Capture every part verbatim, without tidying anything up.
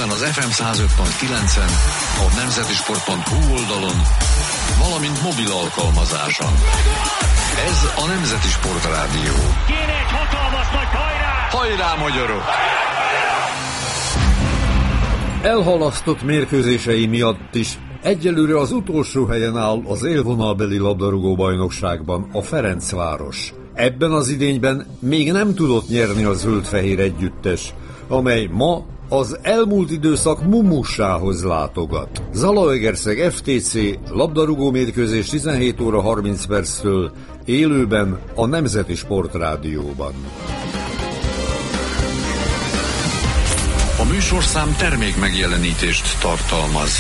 Ezen az ef em száz öt pont kilencen, a nemzetisport pont hu oldalon, valamint mobil alkalmazáson. Ez a Nemzeti Sport Rádió. Kéne egy hatalmas nagy hajrá! Hajrá, magyarok! Elhalasztott mérkőzései miatt is egyelőre az utolsó helyen áll az élvonalbeli labdarúgó bajnokságban a Ferencváros. Ebben az idényben még nem tudott nyerni a zöld-fehér együttes, amely ma az elmúlt időszak mumussához látogat. Zalaegerszeg ef té cé labdarúgó mérkőzés tizenhét óra harminc perctől élőben a Nemzeti Sport Rádióban. A műsorszám termék megjelenítést tartalmaz.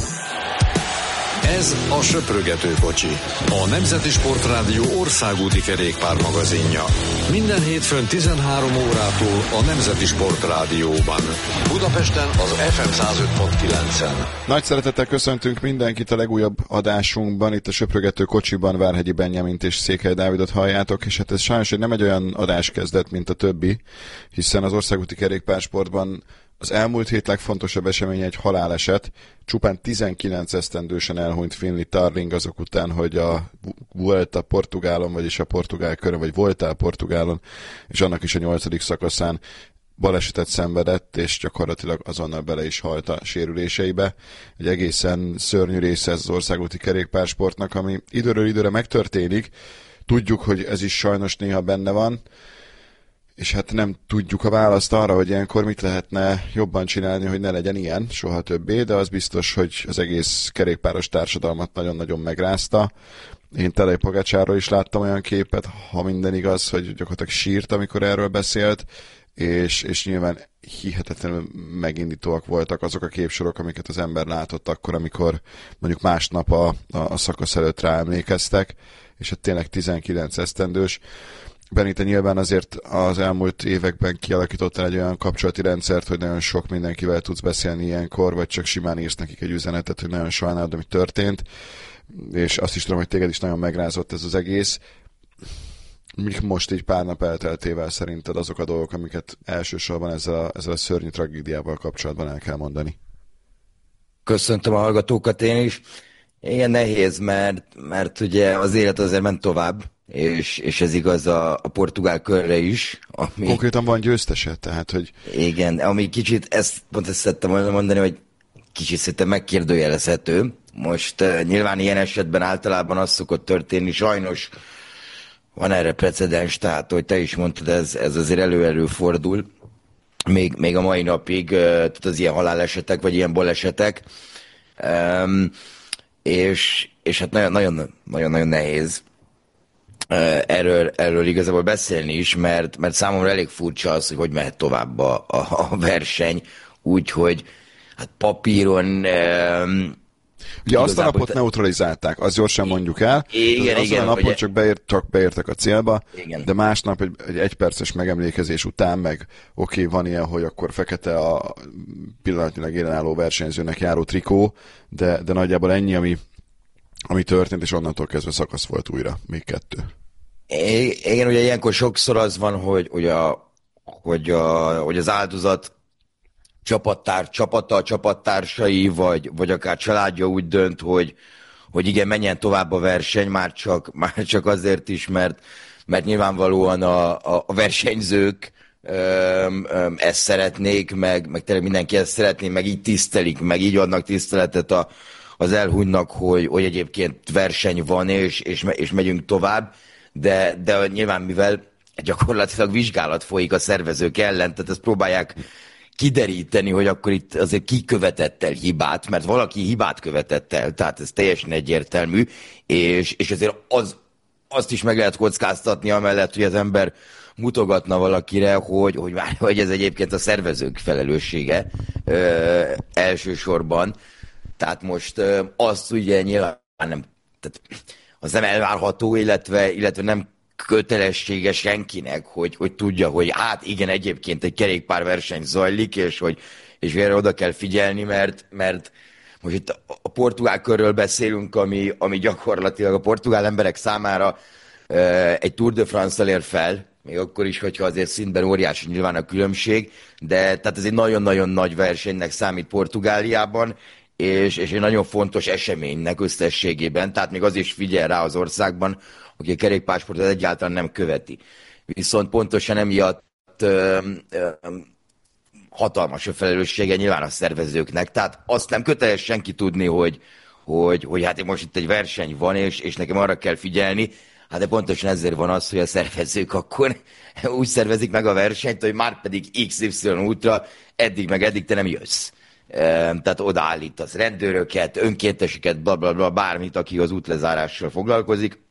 Ez a Söprögető kocsi, a Nemzeti Sport Rádió országúti kerékpármagazinja. Minden hétfőn tizenhárom órától a Nemzeti Sport Rádióban. Budapesten az ef em száz öt pont kilencen. Nagy szeretettel köszöntünk mindenkit a legújabb adásunkban. Itt a Söprögető kocsiban Várhegyi Benjamint és Székely Dávidot halljátok, és hát ez sajnos nem egy olyan adáskezdet, mint a többi, hiszen az országúti kerékpársportban az elmúlt hét legfontosabb eseménye egy haláleset. Csupán tizenkilenc esztendősen elhunyt Finlay Tarling azok után, hogy a Vuelta Portugálon, vagyis a Portugál körön, vagy Voltál Portugálon, és annak is a nyolcadik szakaszán balesetet szenvedett, és gyakorlatilag azonnal bele is halt a sérüléseibe. Egy egészen szörnyű része ez az országúti kerékpársportnak, ami időről időre megtörténik. Tudjuk, hogy ez is sajnos néha benne van, és hát nem tudjuk a választ arra, hogy ilyenkor mit lehetne jobban csinálni, hogy ne legyen ilyen soha többé, de az biztos, hogy az egész kerékpáros társadalmat nagyon-nagyon megrázta. Én Tadej Pogačarról is láttam olyan képet, ha minden igaz, hogy gyakorlatilag sírt, amikor erről beszélt, és, és nyilván hihetetlenül megindítóak voltak azok a képsorok, amiket az ember látott akkor, amikor mondjuk másnap a, a, a szakasz előtt ráemlékeztek, és hát tényleg tizenkilenc esztendős. Benni, te nyilván azért az elmúlt években kialakítottál egy olyan kapcsolati rendszert, hogy nagyon sok mindenkivel tudsz beszélni ilyenkor, vagy csak simán írsz nekik egy üzenetet, hogy nagyon sajnálod, ami történt, és azt is tudom, hogy téged is nagyon megrázott ez az egész. Mik most így pár nap elteltével szerinted azok a dolgok, amiket elsősorban ezzel a, ezzel a szörnyű tragédiával kapcsolatban el kell mondani? Köszöntöm a hallgatókat én is. Igen, nehéz, mert, mert ugye az élet azért ment tovább, és, és ez igaz a, a portugál körre is. Ami, konkrétan van győztese, tehát hogy... Igen, ami kicsit, ezt pont ezt szerettem mondani, hogy kicsit szerintem megkérdőjelezhető. Most uh, nyilván ilyen esetben általában az szokott történni, sajnos van erre precedens, tehát hogy te is mondtad, ez, ez azért elő-elő fordul. Még, még a mai napig, uh, tehát az ilyen halálesetek, vagy ilyen balesetek. Um, és, és hát nagyon-nagyon nehéz erről, erről igazából beszélni is, mert, mert számomra elég furcsa az, hogy hogy mehet tovább a, a, a verseny, úgyhogy hát papíron... Um, Ugye azt a napot te... neutralizálták, azt gyorsan mondjuk el. Igen, az igen. a napon ugye... csak, beért, csak beértek a célba, igen. De másnap egy, egy egyperces megemlékezés után meg oké, okay, van ilyen, hogy akkor fekete a pillanatnyilag élenálló versenyzőnek járó trikó, de, de nagyjából ennyi, ami, ami történt, és onnantól kezdve szakasz volt újra, még kettő. Igen, ugye ilyenkor sokszor az van, hogy, hogy, a, hogy, a, hogy az áldozat csapattár, csapata, csapattársai, vagy, vagy akár családja úgy dönt, hogy, hogy igen, menjen tovább a verseny, már csak, már csak azért is, mert, mert nyilvánvalóan a, a, a versenyzők öm, öm, ezt szeretnék, meg, meg tényleg mindenki ezt szeretné, meg így tisztelik, meg így adnak tiszteletet a, az elhunytnak, hogy, hogy egyébként verseny van, és, és, és megyünk tovább, de, de nyilván mivel gyakorlatilag vizsgálat folyik a szervezők ellen, tehát ezt próbálják kideríteni, hogy akkor itt azért ki követett el hibát, mert valaki hibát követett el, tehát ez teljesen egyértelmű, és, és ezért az, azt is meg lehet kockáztatni amellett, hogy az ember mutogatna valakire, hogy, hogy, hogy ez egyébként a szervezők felelőssége ö, elsősorban. Tehát most ö, azt ugye nyilván nem, tehát az nem elvárható, illetve, illetve nem kötelessége senkinek, hogy, hogy tudja, hogy hát igen, egyébként egy kerékpárverseny zajlik, és hogy és erre oda kell figyelni, mert, mert most itt a portugál körről beszélünk, ami, ami gyakorlatilag a portugál emberek számára uh, egy Tour de France-szal ér fel, még akkor is, hogyha azért szintben óriási nyilván a különbség, de tehát ez egy nagyon-nagyon nagy versenynek számít Portugáliában, és, és egy nagyon fontos eseménynek összességében, tehát még az is figyel rá az országban, aki a kerékpársportot egyáltalán nem követi. Viszont pontosan emiatt ö, ö, hatalmas a felelőssége nyilván a szervezőknek, tehát azt nem köteles senki tudni, hogy, hogy, hogy hát most itt egy verseny van, és, és nekem arra kell figyelni, hát de pontosan ezért van az, hogy a szervezők akkor úgy szervezik meg a versenyt, hogy már pedig iksz ipszilon útra eddig meg eddig te nem jössz. Tehát odaállítasz rendőröket, önkénteseket, bla, bla, bla, bármit, aki az útlezárással foglalkozik,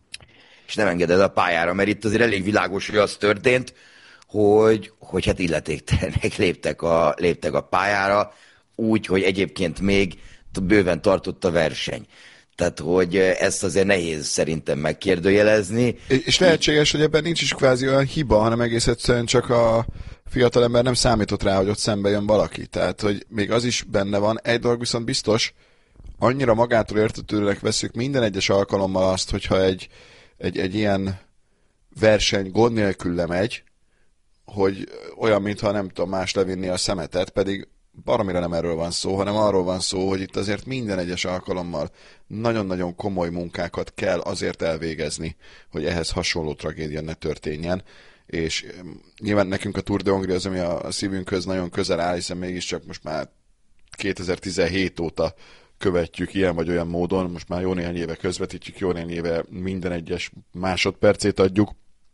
és nem engeded a pályára, mert itt azért elég világos, hogy az történt, hogy, hogy hát illetéktelenek léptek a, léptek a pályára, úgy, hogy egyébként még bőven tartott a verseny. Tehát, hogy ezt azért nehéz szerintem megkérdőjelezni. És lehetséges, hogy ebben nincs is kvázi olyan hiba, hanem egész egyszerűen csak a fiatalember nem számított rá, hogy ott szembe jön valaki. Tehát, hogy még az is benne van. Egy dolog viszont biztos, annyira magától értetődőleg veszük minden egyes alkalommal azt, hogyha egy, egy, egy ilyen verseny gond nélkül lemegy, hogy olyan, mintha nem tudom más levinni a szemetet, pedig baromira nem erről van szó, hanem arról van szó, hogy itt azért minden egyes alkalommal nagyon-nagyon komoly munkákat kell azért elvégezni, hogy ehhez hasonló tragédia ne történjen. És nyilván nekünk a Tour de Hongrie az, ami a szívünkhöz nagyon közel áll, hiszen mégiscsak most már kétezer-tizenhét óta követjük ilyen vagy olyan módon, most már jó néhány éve közvetítjük, jó néhány éve minden egyes másodpercét adjuk,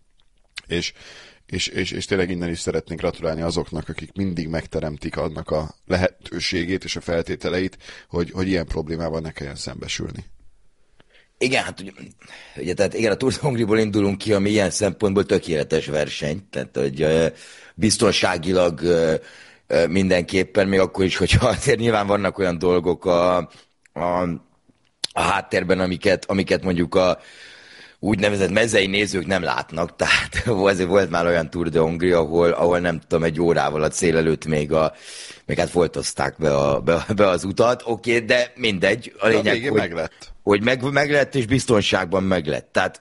és És, és, és tényleg innen is szeretnénk gratulálni azoknak, akik mindig megteremtik annak a lehetőségét és a feltételeit, hogy, hogy ilyen problémával ne kelljen szembesülni. Igen, hát ugye, ugye tehát igen, a Tour de Hongrie-ból indulunk ki, ami ilyen szempontból tökéletes verseny, tehát hogy biztonságilag mindenképpen, még akkor is, hogyha azért nyilván vannak olyan dolgok a, a, a háttérben, amiket, amiket mondjuk a úgynevezett mezei nézők nem látnak, tehát azért volt már olyan Tour de Hongrie, ahol, ahol nem tudom, egy órával a cél előtt még, a, még hát foltozták be, a, be, be az utat, oké, okay, de mindegy, a lényeg, a hogy, meglett. hogy meg, meglett, és biztonságban meglett. Tehát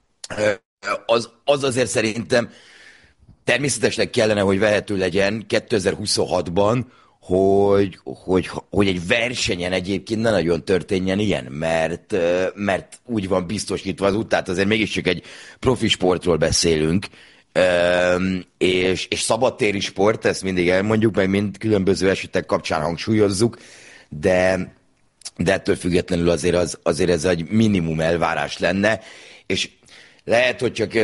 az, az azért szerintem természetesnek kellene, hogy vehető legyen kétezer-huszonhatban, hogy, hogy, hogy egy versenyen egyébként ne nagyon történjen ilyen, mert, mert úgy van biztosítva az út, tehát azért mégiscsak egy profi sportról beszélünk, és, és szabadtéri sport, ezt mindig elmondjuk, meg mind különböző esetek kapcsán hangsúlyozzuk, de, de ettől függetlenül azért, az, azért ez egy minimum elvárás lenne, és lehet, hogy csak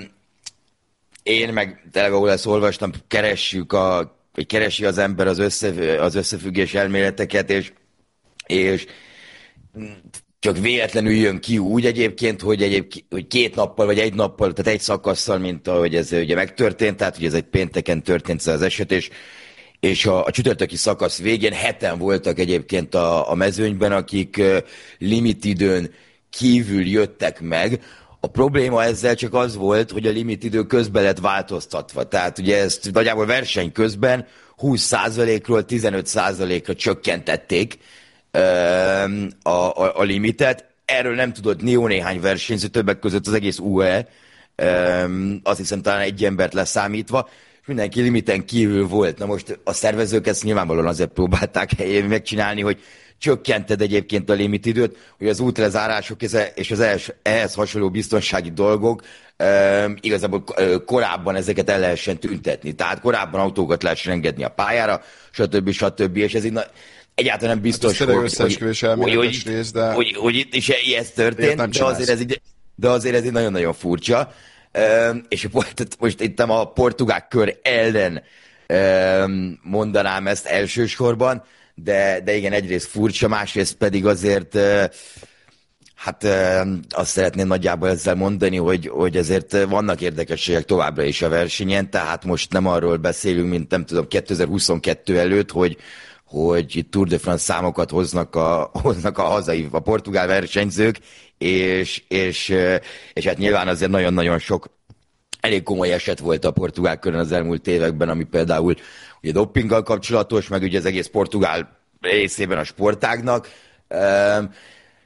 én meg tényleg, ahol ezt olvastam, keressük a hogy keresi az ember az, össze, az összefüggés elméleteket, és, és csak véletlenül jön ki úgy egyébként, hogy, egyébként, hogy két nappal, vagy egy nappal, tehát egy szakasszal, mint ahogy ez ugye megtörtént, tehát hogy ez egy pénteken történt az eset, és, és a, a csütörtöki szakasz végén heten voltak egyébként a, a mezőnyben, akik limitidőn kívül jöttek meg. A probléma ezzel csak az volt, hogy a limitidő közben lett változtatva. Tehát ugye ezt nagyjából verseny közben húsz százalékról tizenöt százalékra csökkentették a, a, a limitet. Erről nem tudott jó néhány versenyző, többek között az egész u á e, azt hiszem talán egy embert leszámítva, és mindenki limiten kívül volt. Na most a szervezők ezt nyilvánvalóan azért próbálták megcsinálni, hogy csökkented egyébként a limitidőt, hogy az útlezárások és az ehhez hasonló biztonsági dolgok e, igazából korábban ezeket el lehessen tüntetni. Tehát korábban autókat lehessen engedni a pályára, stb. stb. És ez így na, egyáltalán nem biztos, hát hogy, hogy, hogy, hogy, rész, de... hogy, hogy itt is ez történt, de azért ez, így, de azért ez így nagyon-nagyon furcsa. E, és most itt a portugál kör ellen e, mondanám ezt elsősorban, De, de igen, egyrészt furcsa, másrészt pedig azért, hát azt szeretném nagyjából ezzel mondani, hogy, hogy azért vannak érdekességek továbbra is a versenyen, tehát most nem arról beszélünk, mint nem tudom, kétezer-huszonkettő előtt, hogy, hogy itt Tour de France számokat hoznak a, hoznak a hazai, a portugál versenyzők, és, és, és hát nyilván azért nagyon-nagyon sok elég komoly eset volt a portugál körön az elmúlt években, ami például ugye dopinggal kapcsolatos, meg ugye az egész portugál részében a sportágnak.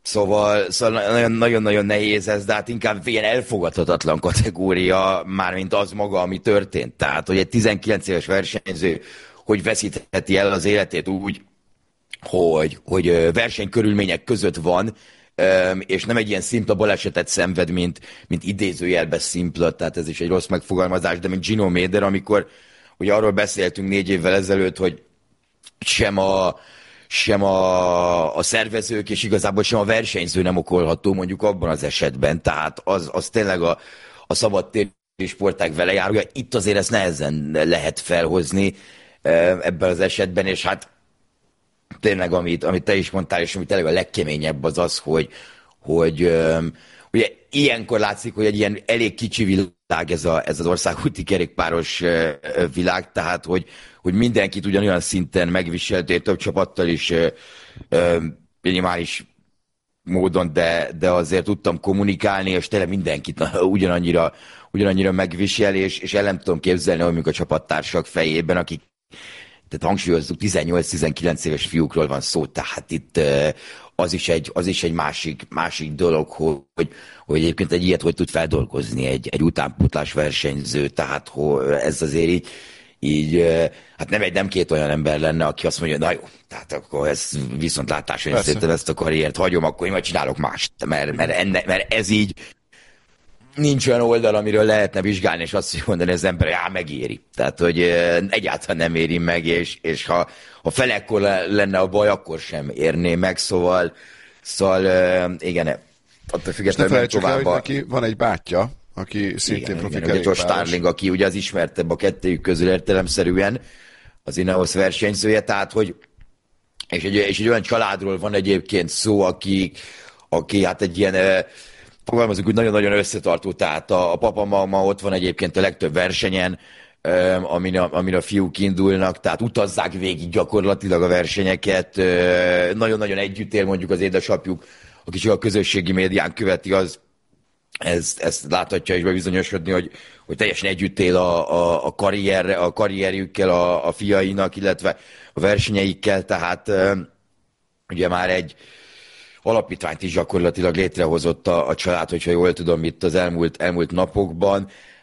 Szóval, szóval nagyon-nagyon nehéz ez, de hát inkább ilyen elfogadhatatlan kategória, mármint az maga, ami történt. Tehát, hogy egy tizenkilenc éves versenyző, hogy veszítheti el az életét úgy, hogy, hogy versenykörülmények között van, és nem egy ilyen szimpla balesetet szenved, mint, mint idézőjelben szimpla, tehát ez is egy rossz megfogalmazás, de mint Gino Mäder, amikor ugye arról beszéltünk négy évvel ezelőtt, hogy sem a sem a, a szervezők, és igazából sem a versenyző nem okolható mondjuk abban az esetben. Tehát az, az tényleg a, a szabadtéri sportág velejárója. Itt azért ezt nehezen lehet felhozni ebben az esetben, és hát tényleg, amit, amit te is mondtál, és ami tényleg a legkeményebb az az, hogy, hogy um, ugye ilyenkor látszik, hogy egy ilyen elég kicsi világ ez, a, ez az országúti kerékpáros uh, világ, tehát hogy, hogy mindenkit ugyanolyan szinten megviselt, több csapattal is uh, uh, minimális módon, de, de azért tudtam kommunikálni, és tényleg mindenkit ugyanannyira, ugyanannyira megvisel, és, és el nem tudom képzelni, hogy a csapattársak fejében, akik tehát hangsúlyozzuk, tizennyolc-tizenkilenc éves fiúkról van szó, tehát itt az is egy, az is egy másik, másik dolog, hogy, hogy egyébként egy ilyet hogy tud feldolgozni egy, egy utánpótlás versenyző, tehát hogy ez azért így, így, hát nem egy, nem két olyan ember lenne, aki azt mondja, na jó, tehát akkor ez viszontlátás, hogy szerintem ezt a karriert hagyom, akkor én majd csinálok mást, mert, mert, enne, mert ez így, nincs olyan oldal, amiről lehetne vizsgálni, és azt mondani az ember, hogy á, megéri. Tehát, hogy egyáltalán nem éri meg, és, és ha, ha felekkor lenne a baj, akkor sem érné meg, szóval, szóval igen, attól függetlenül nem tovább. El, neki van egy bátyja, aki szintén profi kerékpáros. Josh Starling, aki ugye az ismertebb a kettőjük közül értelemszerűen, az Ineos versenyzője, tehát, hogy és egy, és egy olyan családról van egyébként szó, aki, aki hát egy ilyen fogalmazunk, hogy nagyon-nagyon összetartó, tehát a, a papa mama ott van egyébként a legtöbb versenyen, amin a, amin a fiúk indulnak, tehát utazzák végig gyakorlatilag a versenyeket, nagyon-nagyon együtt él mondjuk az édesapjuk, aki csak a közösségi médián követi, az ezt, ezt láthatja és bebizonyosodni, hogy, hogy teljesen együtt él a, a, a, karrier, a karrierjükkel, a, a fiainak, illetve a versenyeikkel, tehát ugye már egy alapítványt is gyakorlatilag létrehozott a, a család, hogyha jól tudom, itt az elmúlt, elmúlt napokban.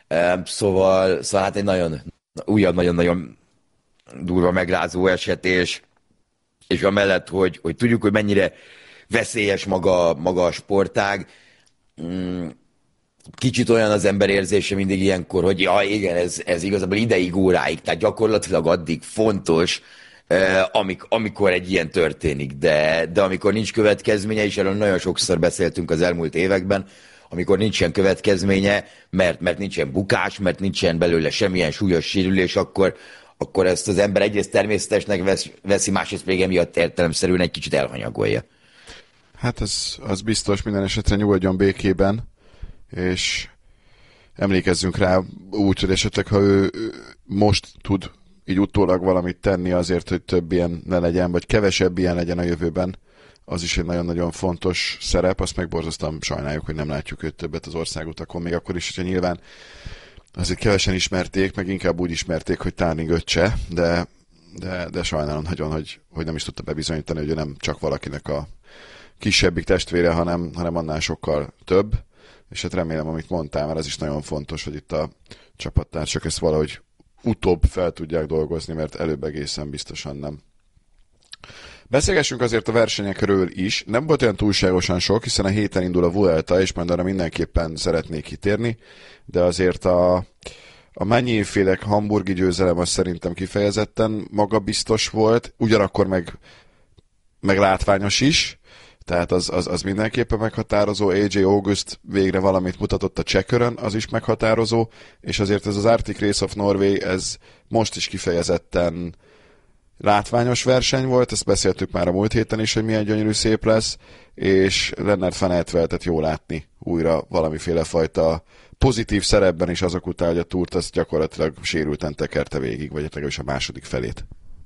Szóval, szóval hát egy nagyon újabb, nagyon-nagyon durva megrázó eset, és, és amellett, hogy, hogy tudjuk, hogy mennyire veszélyes maga, maga a sportág, kicsit olyan az ember érzése mindig ilyenkor, hogy ja, igen, ez, ez igazából ideig, óráig, tehát gyakorlatilag addig fontos, Amik, amikor egy ilyen történik, de, de amikor nincs következménye, és erről nagyon sokszor beszéltünk az elmúlt években, amikor nincsen következménye, mert, mert nincsen bukás, mert nincsen belőle semmilyen súlyos sérülés, akkor, akkor ezt az ember egyrészt természetesnek vesz, veszi, másrészt még emiatt értelemszerűen egy kicsit elhanyagolja. Hát ez az biztos, minden esetre nyugodjon békében, és emlékezzünk rá úgy, hogy esetleg, ha ő most tud így utólag valamit tenni azért, hogy több ilyen ne legyen, vagy kevesebb ilyen legyen a jövőben, az is egy nagyon-nagyon fontos szerep, azt meg borzasztóan sajnáljuk, hogy nem látjuk őt többet az országutakon, még akkor is, hogyha nyilván azért kevesen ismerték, meg inkább úgy ismerték, hogy Starling öccse, de, de, de sajnálom nagyon, hogy, hogy nem is tudta bebizonyítani, hogy ő nem csak valakinek a kisebbik testvére, hanem, hanem annál sokkal több, és hát remélem, amit mondtál, mert ez is nagyon fontos, hogy itt a csapattársak ezt valahogy utóbb fel tudják dolgozni, mert előbb egészen biztosan nem. Beszélgessünk azért a versenyekről is. Nem volt olyan túlságosan sok, hiszen a héten indul a Vuelta, és majd arra mindenképpen szeretnék kitérni, de azért a, a Magny-féle hamburgi győzelem az szerintem kifejezetten magabiztos volt, ugyanakkor meg, meg látványos is, tehát az, az, az mindenképpen meghatározó. á jé August végre valamit mutatott a Cseh-körön, az is meghatározó, és azért ez az Arctic Race of Norway, ez most is kifejezetten látványos verseny volt, ezt beszéltük már a múlt héten is, hogy milyen gyönyörű szép lesz, és Lennart van Eytveltet jó látni újra valamiféle fajta pozitív szerepben is azok után, hogy a túrt azt gyakorlatilag sérülten tekerte végig, vagy legalábbis a második felét.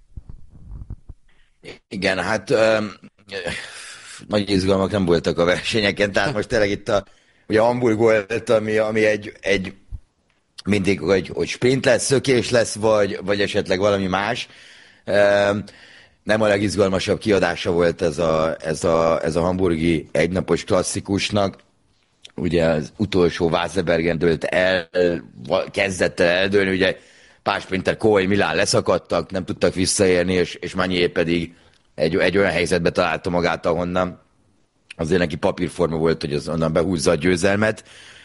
Igen, hát um, nagy izgalmak nem voltak a versenyeken, tehát most tényleg itt a, ugye a Hamburg volt, ami, ami egy, egy mindig, hogy, hogy sprint lesz, szökés lesz, vagy, vagy esetleg valami más. Um, nem a legizgalmasabb kiadása volt ez a, ez a, ez a hamburgi egynapos klasszikusnak. Ugye az utolsó Vászebergen dőlt el, kezdett el eldőlni, ugye Pás Sprinter, Kói, Milán leszakadtak, nem tudtak visszaérni, és, és Magnier pedig egy, egy olyan helyzetbe találta magát, ahonnan azért neki papírforma volt, hogy az onnan behúzza a győzelmet.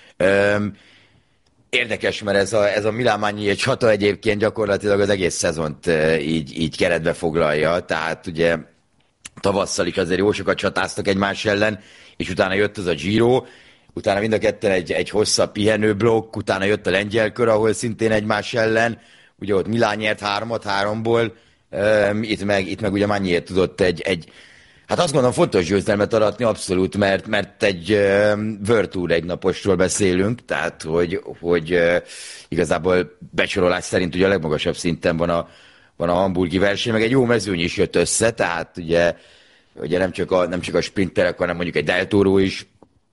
Üm, Érdekes, mert ez a, ez a Milán-Magnier csata egyébként gyakorlatilag az egész szezont így, így keretbe foglalja, tehát ugye tavasszal is azért jó sokat csatáztak egymás ellen, és utána jött az a Giro, utána mind a ketten egy, egy hosszabb pihenőblokk, utána jött a lengyel kör, ahol szintén egymás ellen, ugye ott Milán nyert hármat háromból, itt meg, itt meg ugye Magnier tudott egy, egy hát azt gondolom fontos győzelmet aratni abszolút, mert, mert egy uh, World Tour egynaposról beszélünk, tehát hogy, hogy uh, igazából besorolás szerint ugye a legmagasabb szinten van a, van a hamburgi verseny, meg egy jó mezőny is jött össze, tehát ugye, ugye nem, csak a, nem csak a sprinterek, hanem mondjuk egy Del Toro is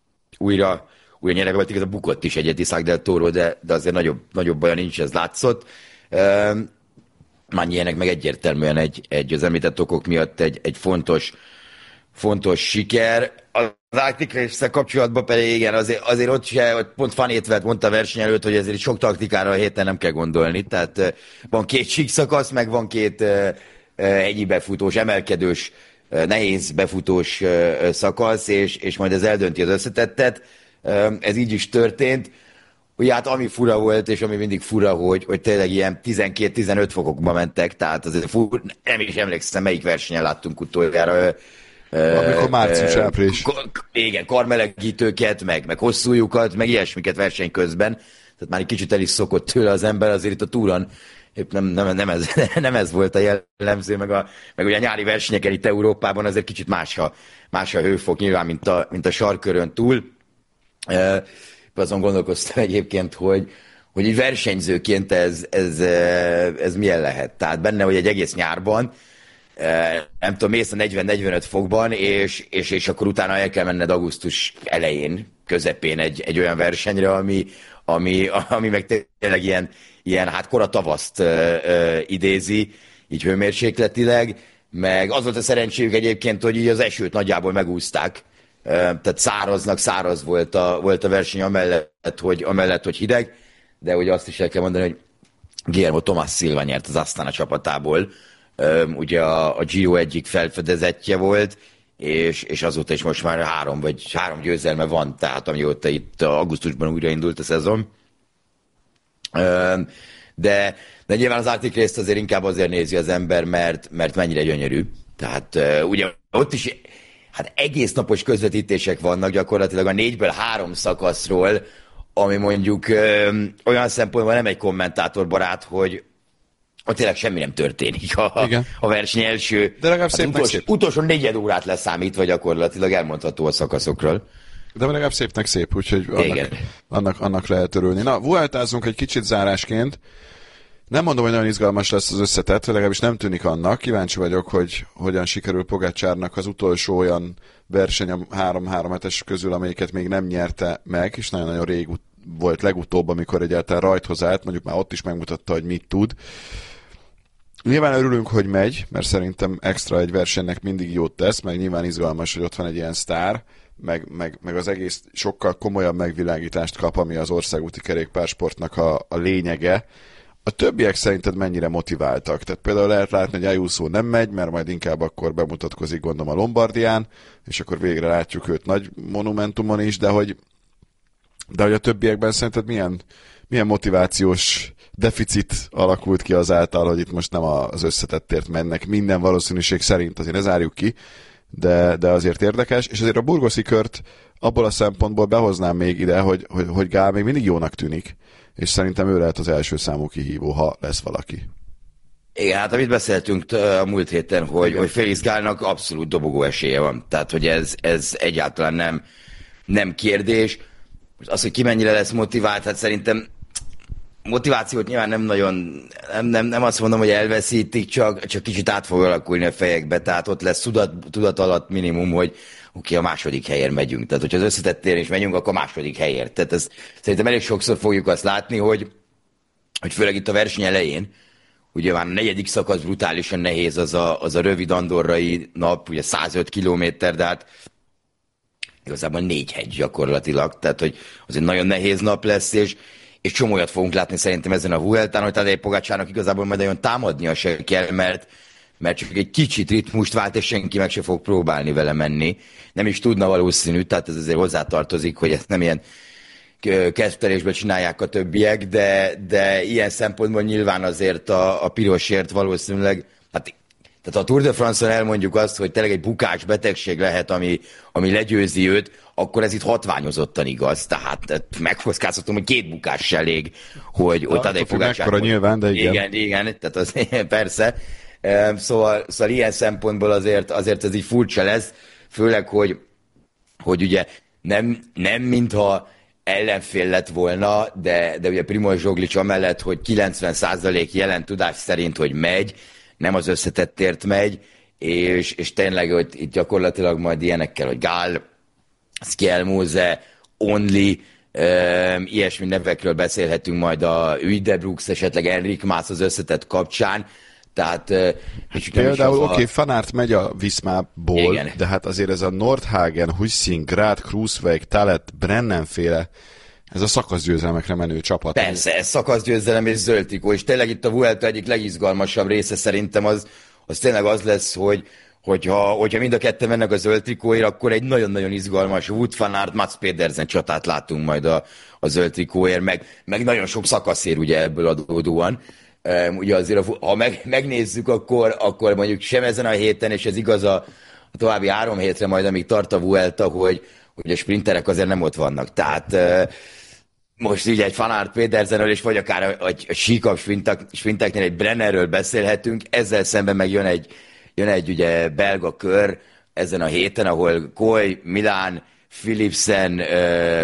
újra, újra nyerek volt, igaz a bukott is egyet Isaac Del Toro, de, de azért nagyobb, nagyobb baja nincs, ez látszott. Uh, Magniernek meg egyértelműen egy, egy az említett okok miatt egy, egy fontos fontos siker. Az Arctic Race-szel kapcsolatban pedig igen, azért, azért ott se, ott pont Van Étvelt mondta a verseny előtt, hogy ezért sok taktikára a héten nem kell gondolni. Tehát van két síkszakasz, meg van két egyi befutós, emelkedős, nehéz befutós szakasz, és, és majd ez eldönti az összetettet. Ez így is történt. Ugye hát ami fura volt, és ami mindig fura, hogy, hogy tényleg ilyen tizenkét-tizenöt fokokba mentek, tehát azért fur, nem is emlékszem, melyik versenyen láttunk utoljára. Amikor március-április. Igen, karmelegítőket, meg, meg hosszújukat, meg ilyesmiket verseny közben. Tehát már egy kicsit el is szokott tőle az ember, azért itt a túron épp nem, nem, nem, ez, nem ez volt a jellemző, meg, a, meg ugye a nyári versenyeken itt Európában azért kicsit más a, más a hőfok nyilván, mint a, mint a sarkkörön túl. E, azon gondolkoztam egyébként, hogy, hogy így versenyzőként ez, ez, ez milyen lehet. Tehát benne, hogy egy egész nyárban nem tudom, mész a negyven-negyvenöt fokban, és, és, és akkor utána el kell menned augusztus elején, közepén egy, egy olyan versenyre, ami, ami, ami meg tényleg ilyen, ilyen hát kora tavaszt uh, uh, idézi, így hőmérsékletileg, meg az volt a szerencséjük egyébként, hogy így az esőt nagyjából megúzták, uh, tehát száraznak, száraz volt a, volt a verseny amellett hogy, amellett, hogy hideg, de ugye azt is el kell mondani, hogy Guillermo Tomás Silva nyert az Astana csapatából, Um, ugye a, a Giro egyik felfedezetje volt, és, és azóta is most már három vagy három győzelme van, tehát amióta itt augusztusban újraindult a szezon. Um, de, de nyilván az Arctic Race-t azért inkább azért nézi az ember, mert, mert mennyire gyönyörű. Tehát uh, ugye ott is hát egész napos közvetítések vannak gyakorlatilag a négyből három szakaszról, ami mondjuk um, olyan szempontból nem egy kommentátorbarát, hogy ott tényleg semmi nem történik a, a verseny első. De legalább hát szépnek utolsó, szép. Utolsó négyed órát leszámítva gyakorlatilag elmondható a szakaszokról. De legalább szépnek szép, úgyhogy annak, annak, annak lehet örülni. Na, vueltázunk egy kicsit zárásként. Nem mondom, hogy nagyon izgalmas lesz az összetett, legalábbis nem tűnik annak. Kíváncsi vagyok, hogy hogyan sikerül Pogačarnak az utolsó olyan verseny a három-három hetes közül, amelyiket még nem nyerte meg, és nagyon-nagyon rég volt legutóbb, amikor egyáltalán rajthoz állt, mondjuk már ott is megmutatta, hogy mit tud. Nyilván örülünk, hogy megy, mert szerintem extra egy versenynek mindig jót tesz, meg nyilván izgalmas, hogy ott van egy ilyen sztár, meg, meg, meg az egész sokkal komolyabb megvilágítást kap, ami az országúti kerékpársportnak a, a lényege. A többiek szerinted mennyire motiváltak? Tehát például lehet látni, hogy Ayuso nem megy, mert majd inkább akkor bemutatkozik, gondolom, a Lombardián, és akkor végre látjuk őt nagy monumentumon is, de hogy, de hogy a többiekben szerinted milyen, milyen motivációs deficit alakult ki azáltal, hogy itt most nem az összetettért mennek minden valószínűség szerint, azért ne zárjuk ki, de, de azért érdekes, és azért a burgoszi kört abból a szempontból behoznám még ide, hogy, hogy, hogy Gál még mindig jónak tűnik, és szerintem ő lehet az első számú kihívó, ha lesz valaki. Igen, hát amit beszéltünk a múlt héten, hogy, hogy Felix Gálnak abszolút dobogó esélye van, tehát hogy ez, ez egyáltalán nem, nem kérdés. Az, hogy ki mennyire lesz motivált, hát szerintem motivációt nyilván nem nagyon, nem, nem, nem azt mondom, hogy elveszítik, csak, csak kicsit át fog alakulni a fejekbe, tehát ott lesz tudat, tudat alatt minimum, hogy oké, okay, a második helyért megyünk. Tehát, hogyha az összetettéren is megyünk, akkor a második helyért. Tehát ez, szerintem elég sokszor fogjuk azt látni, hogy, hogy főleg itt a verseny elején, ugye már a negyedik szakasz brutálisan nehéz, az a, az a rövid andorrai nap, ugye százöt kilométer, de hát igazából négy hegy gyakorlatilag, tehát hogy az egy nagyon nehéz nap lesz, és, és csomó olyat fogunk látni szerintem ezen a Vueltán, hogy Tadej Pogačarnak igazából majd nagyon támadnia se kell, mert, mert csak egy kicsit ritmust vált, és senki meg se fog próbálni vele menni. Nem is tudna valószínű, tehát ez azért hozzátartozik, hogy ezt nem ilyen kezdtelésben csinálják a többiek, de, de ilyen szempontból nyilván azért a, a pirosért valószínűleg, hát tehát ha a Tour de France-on elmondjuk azt, hogy tényleg egy bukás betegség lehet, ami, ami legyőzi őt, akkor ez itt hatványozottan igaz. Tehát megkockáztatom, hogy két bukás se elég, hogy, hogy Tadej Pogačar... Mekkora nyilván, de igen. Igen, igen, tehát az persze. Szóval, szóval ilyen szempontból azért, azért ez így furcsa lesz, főleg, hogy, hogy ugye nem, nem mintha ellenfél lett volna, de, de ugye Primož Roglič amellett, hogy kilencven százalék jelen tudás szerint, hogy megy, nem az összetettért megy, és, és tényleg, hogy itt gyakorlatilag majd ilyenekkel, hogy Gál, Skjelmose, Only, um, ilyesmi nevekről beszélhetünk majd a Uijdebrooks, esetleg Enric Mas az összetett kapcsán, tehát... Hát például oké, okay, Van Aert megy a Viszmából, de hát azért ez a Nordhagen, Huijsing, Grad, Kruiswijk, Talet, Brennenféle, ez a szakaszgyőzelmekre menő csapat. Persze, ez szakaszgyőzelem és zöld trikó, és tényleg itt a Vuelta egyik legizgalmasabb része szerintem az, az tényleg az lesz, hogy hogyha, hogyha mind a ketten mennek a zöld trikóért, akkor egy nagyon-nagyon izgalmas Wout van Aert, Mats Pedersen csatát látunk majd a, a zöld trikóért, meg, meg nagyon sok szakaszér ugye ebből adódóan. Um, ugye azért, ha meg, megnézzük, akkor, akkor mondjuk sem ezen a héten, és ez igaz a, a további három hétre majd, amíg tart a Vuelta, hogy, hogy a sprinterek azért nem ott vannak. Tehát uh, most ugye egy Van Aert Pedersenről, és vagy akár a, a, a síkabb sprinteknél egy Brennerről beszélhetünk, ezzel szemben meg jön egy, jön egy ugye belga kör ezen a héten, ahol Koy, Milán, Philipsen, uh,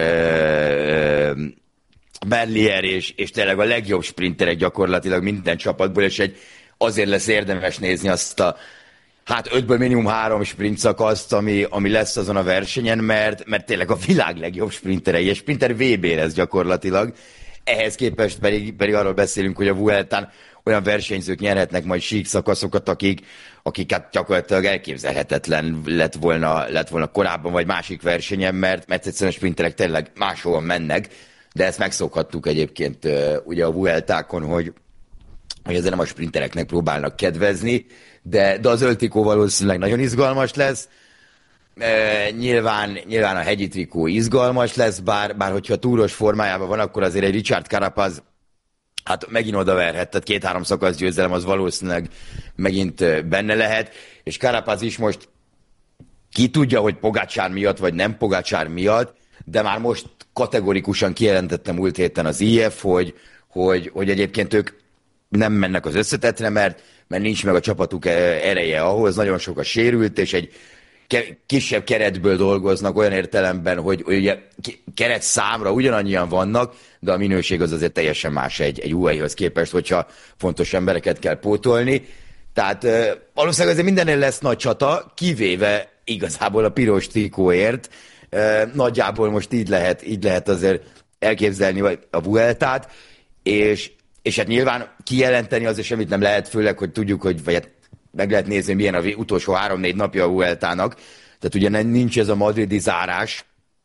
uh, Merlier és, és tényleg a legjobb sprinterek gyakorlatilag minden csapatból, és egy, azért lesz érdemes nézni azt a hát ötből minimum három sprint szakaszt, ami, ami lesz azon a versenyen, mert, mert tényleg a világ legjobb sprinterei, és sprinter vé bé lesz gyakorlatilag. Ehhez képest pedig, pedig arról beszélünk, hogy a Vueltán olyan versenyzők nyerhetnek majd sík szakaszokat, akik, akik hát gyakorlatilag elképzelhetetlen lett volna, lett volna korábban, vagy másik versenyen, mert, mert egyszerűen a sprinterek tényleg máshol mennek, de ezt megszokhattuk egyébként uh, ugye a Vueltákon, hogy, hogy ezzel nem a sprintereknek próbálnak kedvezni, de, de az zöld trikó valószínűleg nagyon izgalmas lesz. Uh, nyilván, nyilván a hegyi trikó izgalmas lesz, bár, bár hogyha túros formájában van, akkor azért egy Richard Carapaz hát megint odaverhet, tehát két-három szakasz győzelem az valószínűleg megint benne lehet, és Carapaz is most ki tudja, hogy Pogačar miatt, vagy nem Pogačar miatt, de már most kategorikusan kijelentette múlt héten az i ef, hogy, hogy, hogy egyébként ők nem mennek az összetettre, mert, mert nincs meg a csapatuk ereje ahhoz, nagyon sok a sérült, és egy kisebb keretből dolgoznak olyan értelemben, hogy, hogy ugye keret számra ugyanannyian vannak, de a minőség az azért teljesen más egy, egy u á é-höz képest, hogyha fontos embereket kell pótolni. Tehát valószínűleg azért mindennél lesz nagy csata, kivéve igazából a piros trikóért. Nagyjából most így lehet, így lehet azért elképzelni a Vueltát, és, és hát nyilván kijelenteni azért semmit nem lehet, főleg, hogy tudjuk, hogy vagy hát meg lehet nézni, milyen az utolsó három-négy napja a Vueltának. Tehát ugye nincs ez a madridi zárás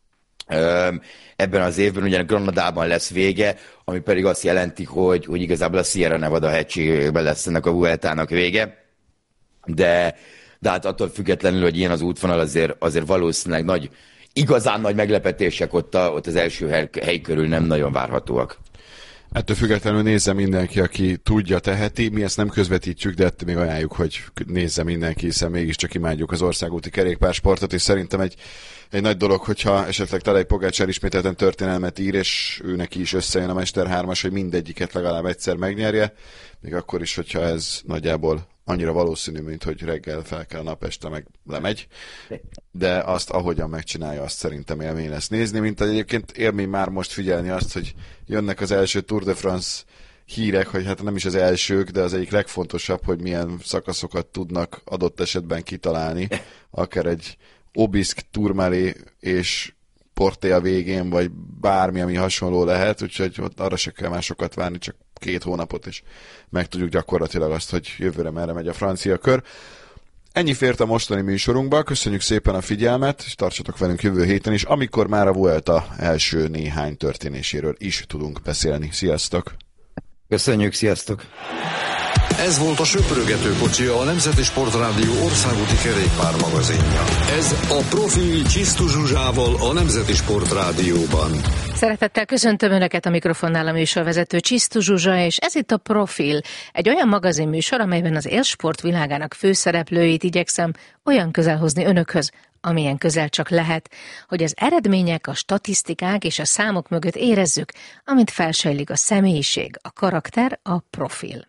ebben az évben, ugye Granadában lesz vége, ami pedig azt jelenti, hogy, hogy igazából a Sierra Nevada hegységben lesz ennek a Vueltának vége. De, de hát attól függetlenül, hogy ilyen az útvonal, azért, azért valószínűleg nagy, igazán nagy meglepetések ott, a, ott az első hely, hely körül nem nagyon várhatóak. Ettől függetlenül nézze mindenki, aki tudja, teheti. Mi ezt nem közvetítjük, de ettől még ajánljuk, hogy nézze mindenki, hiszen mégiscsak imádjuk az országúti kerékpársportot, és szerintem egy, egy nagy dolog, hogyha esetleg Tadej Pogačar ismételten történelmet ír, és ő neki is összejön a Mester hármas, hogy mindegyiket legalább egyszer megnyerje, még akkor is, hogyha ez nagyjából annyira valószínű, mint hogy reggel fel kell nap, este meg lemegy, de azt, ahogyan megcsinálja, azt szerintem élmény lesz nézni, mint egyébként élmény már most figyelni azt, hogy jönnek az első Tour de France hírek, hogy hát nem is az elsők, de az egyik legfontosabb, hogy milyen szakaszokat tudnak adott esetben kitalálni, akár egy Obisk, Tourmalet és Porté a végén, vagy bármi, ami hasonló lehet, úgyhogy ott arra se kell másokat várni, csak két hónapot, és megtudjuk gyakorlatilag azt, hogy jövőre merre megy a francia kör. Ennyi fért a mostani műsorunkba, köszönjük szépen a figyelmet, és tartsatok velünk jövő héten is, amikor már a Vuelta első néhány történéséről is tudunk beszélni. Sziasztok! Köszönjük, sziasztok! Ez volt a Söprögető kocsi, a Nemzeti Sportrádió országúti kerékpármagazinja. Ez a Profil Csisztu Zsuzsával a Nemzeti Sportrádióban. Szeretettel köszöntöm Önöket, a mikrofonnál a műsorvezető Csisztu Zsuzsa, és ez itt a Profil, egy olyan magazinműsor, amelyben az élsport világának főszereplőit igyekszem olyan közel hozni Önökhöz, amilyen közel csak lehet, hogy az eredmények, a statisztikák és a számok mögött érezzük, amint felsejlik a személyiség, a karakter, a profil.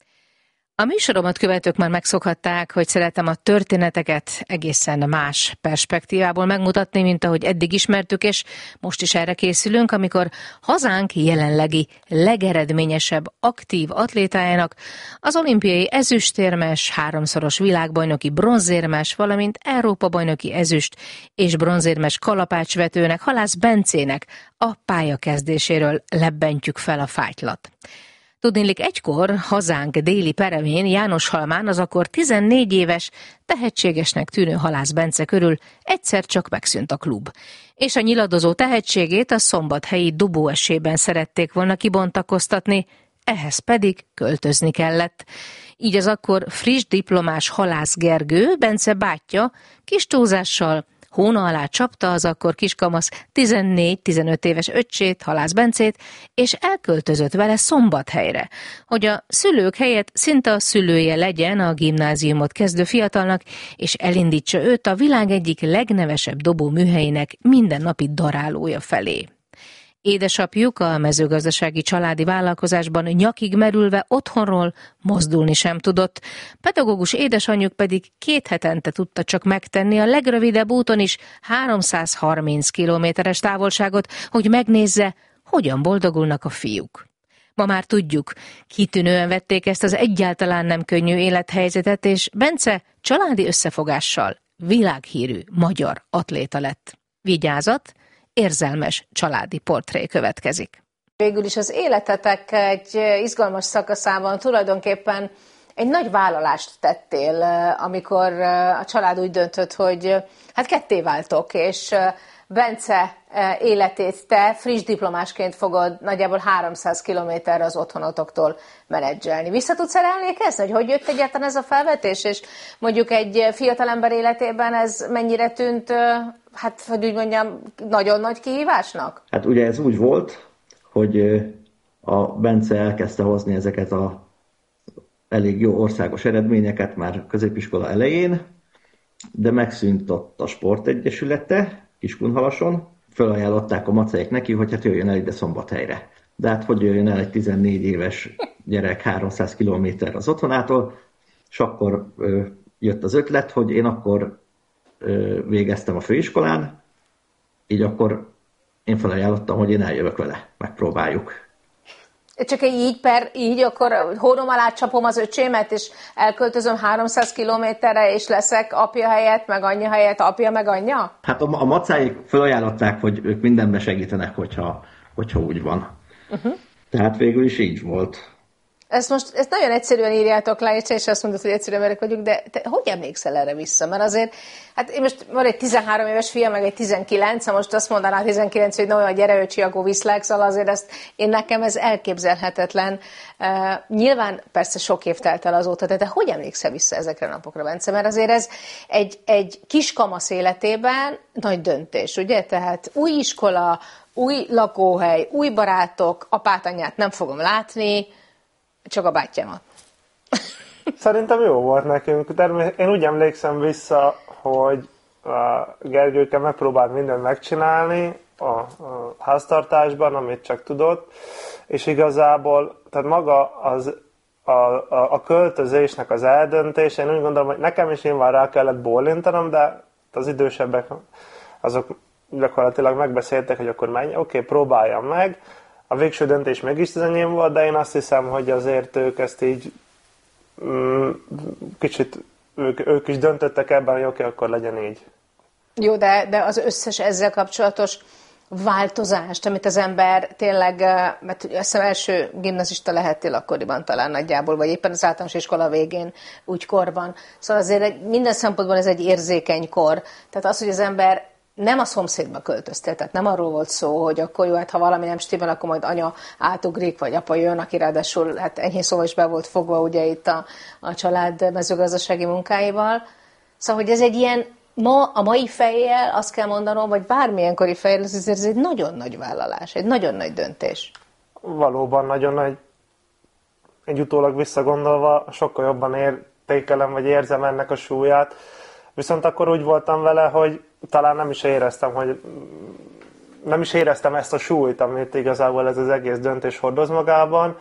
A műsoromat követők már megszokhatták, hogy szeretem a történeteket egészen más perspektívából megmutatni, mint ahogy eddig ismertük, és most is erre készülünk, amikor hazánk jelenlegi legeredményesebb aktív atlétájának, az olimpiai ezüstérmes, háromszoros világbajnoki bronzérmes, valamint Európa-bajnoki ezüst és bronzérmes kalapácsvetőnek, Halász Bencének a pályakezdéséről lebbentjük fel a fátylat. Tudniillik, egykor hazánk déli peremén, Jánoshalmán az akkor tizennégy éves, tehetségesnek tűnő Halász Bence körül egyszer csak megszűnt a klub. És a nyiladozó tehetségét a szombathelyi dobóesében szerették volna kibontakoztatni, ehhez pedig költözni kellett. Így az akkor friss diplomás Halász Gergő, Bence bátyja, kis túlzással hóna alá csapta az akkor kiskamasz tizennégy-tizenöt éves öccsét, Halász Bencét, és elköltözött vele Szombathelyre, hogy a szülők helyett szinte a szülője legyen a gimnáziumot kezdő fiatalnak, és elindítsa őt a világ egyik legnevesebb dobó műhelyének mindennapi darálója felé. Édesapjuk a mezőgazdasági családi vállalkozásban nyakig merülve otthonról mozdulni sem tudott, pedagógus édesanyjuk pedig két hetente tudta csak megtenni a legrövidebb úton is háromszázharminc kilométeres távolságot, hogy megnézze, hogyan boldogulnak a fiúk. Ma már tudjuk, kitűnően vették ezt az egyáltalán nem könnyű élethelyzetet, és Bence családi összefogással világhírű magyar atléta lett. Vigyázat! Érzelmes családi portré következik. Végül is az életetek egy izgalmas szakaszában tulajdonképpen egy nagy vállalást tettél, amikor a család úgy döntött, hogy hát ketté váltok, és Bence életét te friss diplomásként fogod nagyjából háromszáz kilométerre az otthonotoktól menedzselni. Vissza tudsz erre emlékezni, hogy hogy jött egyáltalán ez a felvetés, és mondjuk egy fiatalember életében ez mennyire tűnt, hát hogy úgy mondjam, nagyon nagy kihívásnak? Hát ugye ez úgy volt, hogy a Bence elkezdte hozni ezeket a elég jó országos eredményeket már középiskola elején, de megszűnt ott a sportegyesülete Kiskunhalason, felajánlották a macaik neki, hogy hát jöjjön el ide Szombathelyre. De hát hogy jöjjön el egy tizennégy éves gyerek háromszáz kilométer az otthonától, és akkor ö, jött az ötlet, hogy én akkor ö, végeztem a főiskolán, így akkor én felajánlottam, hogy én eljövök vele, megpróbáljuk. Csak így per így, akkor hónom alá csapom az öcsémet, és elköltözöm háromszáz kilométerre, és leszek apja helyett, meg anyja helyett, apja meg anyja? Hát a, a macáik felajánlották, hogy ők mindenben segítenek, hogyha, hogyha úgy van. Uh-huh. Tehát végül is így volt. Ezt most ezt nagyon egyszerűen írjátok le, és azt mondod, hogy egyszerű emberek vagyunk, de te hogy emlékszel erre vissza? Mert azért, hát én most van egy tizenhárom éves fiam, meg egy tizenkilenc, ha most azt mondaná tizenkilenc, hogy no, gyere öcsi, akkor viszlek, szóval azért ezt, én nekem ez elképzelhetetlen. Uh, nyilván persze sok év telt el azóta, de te hogy emlékszel vissza ezekre a napokra, Bence? Mert azért ez egy, egy kiskamasz életében nagy döntés, ugye? Tehát új iskola, új lakóhely, új barátok, apát, anyát nem fogom látni, csak a bátyámat. Szerintem jó volt nekünk. De én úgy emlékszem vissza, hogy a Gergőke megpróbált mindent megcsinálni a háztartásban, amit csak tudott, és igazából, tehát maga az, a, a, a költözésnek az eldöntése, én úgy gondolom, hogy nekem is nyilván rá kellett bólintanom, de az idősebbek azok gyakorlatilag megbeszéltek, hogy akkor menj, oké, okay, próbáljam meg. A végső döntés mégis az enyém volt, de én azt hiszem, hogy azért ők ezt így mm, kicsit, ők, ők is döntöttek ebben, hogy oké, okay, akkor legyen így. Jó, de, de az összes ezzel kapcsolatos változást, amit az ember tényleg, mert azt hiszem első gimnazista lehettél akkoriban talán nagyjából, vagy éppen az általános iskola végén, úgy korban. Szóval azért minden szempontból ez egy érzékeny kor. Tehát az, hogy az ember nem a szomszédba költöztél, tehát nem arról volt szó, hogy akkor jó, hát ha valami nem stimmel, akkor majd anya átugrik, vagy apa jön, aki ráadásul hát enyhén szóval is be volt fogva ugye itt a, a család mezőgazdasági munkáival. Szóval, hogy ez egy ilyen, ma a mai fejjel azt kell mondanom, vagy bármilyen kori fejjel, ez, ez egy nagyon nagy vállalás, egy nagyon nagy döntés. Valóban nagyon nagy, egy utólag visszagondolva sokkal jobban értékelem, vagy érzem ennek a súlyát. Viszont akkor úgy voltam vele, hogy talán nem is éreztem, hogy nem is éreztem ezt a súlyt, amit igazából ez az egész döntés hordoz magában,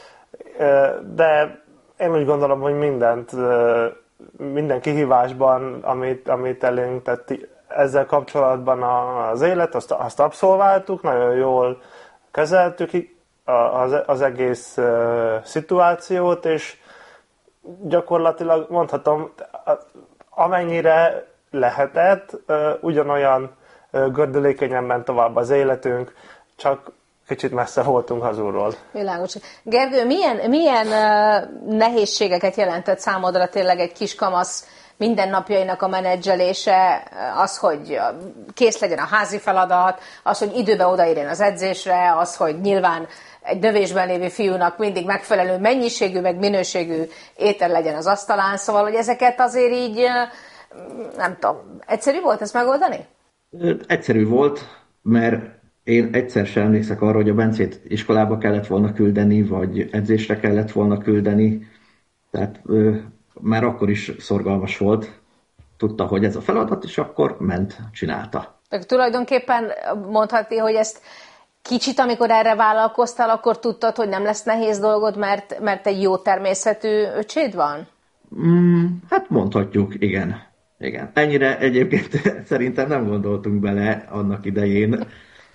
de én úgy gondolom, hogy mindent, minden kihívásban, amit, amit elénk tett ezzel kapcsolatban az élet, azt, azt abszolváltuk, nagyon jól kezeltük az, az egész szituációt, és gyakorlatilag mondhatom, amennyire lehetett, ugyanolyan gördülékenyen ment tovább az életünk, csak kicsit messze voltunk hazulról. Világos. Gergő, milyen, milyen nehézségeket jelentett számodra tényleg egy kiskamasz mindennapjainak a menedzselése, az, hogy kész legyen a házi feladat, az, hogy időben odaérjen az edzésre, az, hogy nyilván egy növésben lévő fiúnak mindig megfelelő mennyiségű, meg minőségű étel legyen az asztalán, szóval, hogy ezeket azért így, nem tudom, egyszerű volt ezt megoldani? Egyszerű volt, mert én egyszer sem emlékszek arra, hogy a Bencét iskolába kellett volna küldeni, vagy edzésre kellett volna küldeni, tehát ö, már akkor is szorgalmas volt, tudta, hogy ez a feladat, és akkor ment, csinálta. Tehát tulajdonképpen mondhatni, hogy ezt kicsit, amikor erre vállalkoztál, akkor tudtad, hogy nem lesz nehéz dolgod, mert, mert egy jó természetű öcséd van? Mm, hát mondhatjuk, igen. igen. Ennyire egyébként szerintem nem gondoltunk bele annak idején,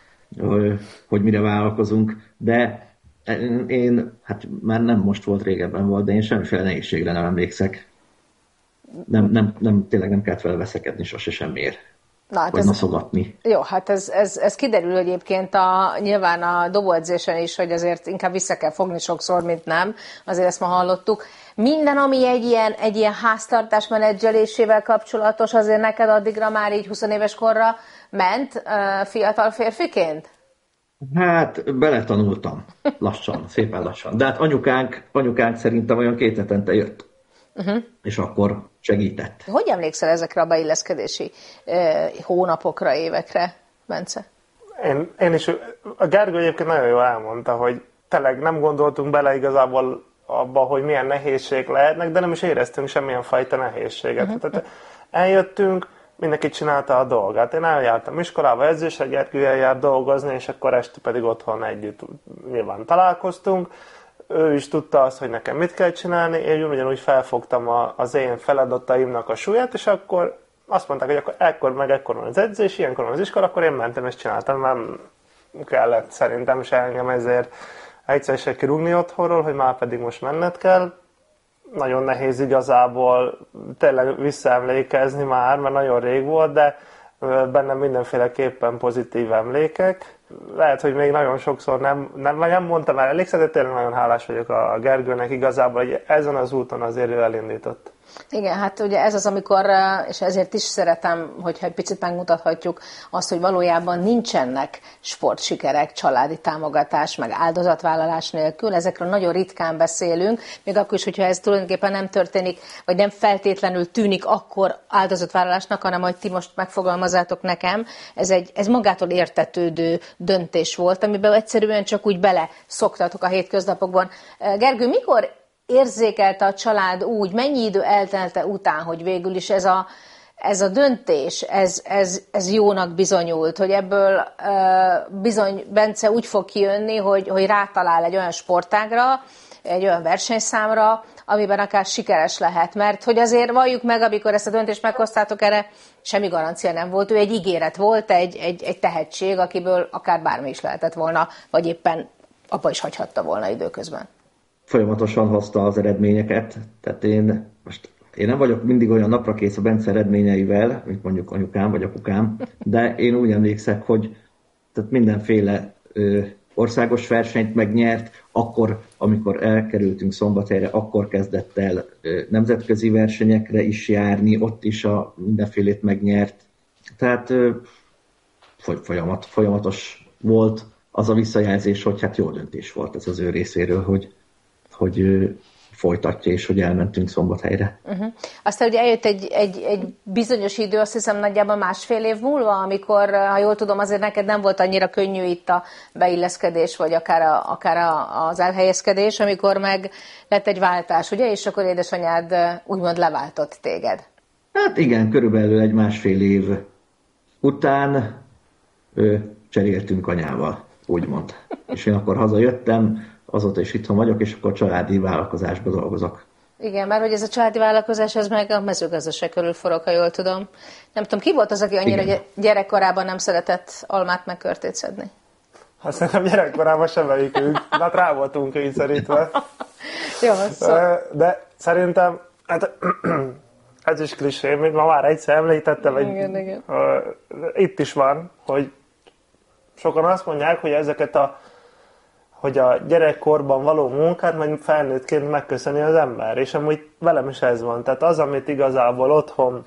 hogy mire vállalkozunk, de én, hát már nem most volt, régebben volt, de én semmiféle nehézségre nem emlékszek. Nem, nem, nem, tényleg nem kellett vele veszekedni sose semmiért. Na, hát vagy ez, naszogatni. Jó, hát ez, ez, ez kiderül egyébként a, nyilván a dobóedzésen is, hogy azért inkább vissza kell fogni sokszor, mint nem. Azért ezt ma hallottuk. Minden, ami egy ilyen, egy ilyen háztartás menedzselésével kapcsolatos, azért neked addigra már így húsz éves korra ment uh, fiatal férfiként? Hát beletanultam. Lassan, szépen lassan. De hát anyukánk, anyukánk szerintem olyan két hetente jött. Uh-huh. És akkor segített. Hogy emlékszel ezekre a beilleszkedési eh, hónapokra, évekre, Bence? Én, én is, a Gergő egyébként nagyon jól elmondta, hogy tényleg nem gondoltunk bele igazából abba, hogy milyen nehézség lehetnek, de nem is éreztünk semmilyen fajta nehézséget. Uh-huh. Tehát eljöttünk, mindenki csinálta a dolgát. Én eljártam iskolába edzésre, Gergő eljárt dolgozni, és akkor este pedig otthon együtt nyilván találkoztunk. Ő is tudta azt, hogy nekem mit kell csinálni, én ugyanúgy felfogtam a, az én feladataimnak a súlyát, és akkor azt mondták, hogy akkor ekkor meg ekkor van az edzés, ilyenkor van az iskola, akkor én mentem és csináltam, nem kellett szerintem se engem ezért egyszer se kirúgni otthonról, hogy már pedig most menned kell. Nagyon nehéz igazából tényleg visszaemlékezni már, mert nagyon rég volt, de bennem mindenféleképpen pozitív emlékek. Lehet, hogy még nagyon sokszor nem, nem, nem mondtam el, elég de tényleg nagyon hálás vagyok a Gergőnek igazából, hogy ezen az úton azért ő elindított. Igen, hát ugye ez az, amikor, és ezért is szeretem, hogyha egy picit megmutathatjuk azt, hogy valójában nincsenek sportsikerek, családi támogatás, meg áldozatvállalás nélkül, ezekről nagyon ritkán beszélünk, még akkor is, hogyha ez tulajdonképpen nem történik, vagy nem feltétlenül tűnik akkor áldozatvállalásnak, hanem hogy ti most megfogalmazzátok nekem, ez, egy, ez magától értetődő döntés volt, amiben egyszerűen csak úgy bele szoktatok a hétköznapokban. Gergő, mikor érzékelte a család úgy, mennyi idő eltelte után, hogy végül is ez a, ez a döntés, ez, ez, ez jónak bizonyult, hogy ebből uh, bizony Bence úgy fog kijönni, hogy, hogy rátalál egy olyan sportágra, egy olyan versenyszámra, amiben akár sikeres lehet. Mert hogy azért valljuk meg, amikor ezt a döntést meghoztátok, erre semmi garancia nem volt. Ő egy ígéret volt, egy, egy, egy tehetség, akiből akár bármi is lehetett volna, vagy éppen apa is hagyhatta volna időközben. Folyamatosan hozta az eredményeket, tehát én most én nem vagyok mindig olyan naprakész a Bence eredményeivel, mint mondjuk anyukám vagy apukám, de én úgy emlékszek, hogy tehát mindenféle ö, országos versenyt megnyert, akkor, amikor elkerültünk Szombathelyre, akkor kezdett el ö, nemzetközi versenyekre is járni, ott is a mindenfélét megnyert. Tehát ö, folyamat, folyamatos volt az a visszajelzés, hogy hát jó döntés volt ez az ő részéről, hogy, hogy ö, folytatja, és hogy elmentünk Szombathelyre. Uh-huh. Aztán ugye eljött egy, egy, egy bizonyos idő, azt hiszem nagyjából másfél év múlva, amikor, ha jól tudom, azért neked nem volt annyira könnyű itt a beilleszkedés, vagy akár, a, akár a, az elhelyezkedés, amikor meg lett egy váltás, ugye? És akkor édesanyád úgymond leváltott téged. Hát igen, körülbelül egy másfél év után ö, cseréltünk anyával, úgymond. És én akkor hazajöttem, azóta is itthon vagyok, és akkor családi vállalkozásban dolgozok. Igen, mert hogy ez a családi vállalkozás, ez meg a mezőgazdaság körül forog, ha jól tudom. Nem tudom, ki volt az, aki annyira Igen. gyerekkorában nem szeretett almát meg körtét szedni? Hát szerintem gyerekkorában semmelyikünk. Hát rá voltunk kényszerítve. Jó, szóval. de, de szerintem, hát ez is klisé, még ma már egyszer említettem, hogy igen, igen. Uh, itt is van, hogy sokan azt mondják, hogy ezeket a hogy a gyerekkorban való munkát majd felnőttként megköszöni az ember, és amúgy velem is ez van. Tehát az, amit igazából otthon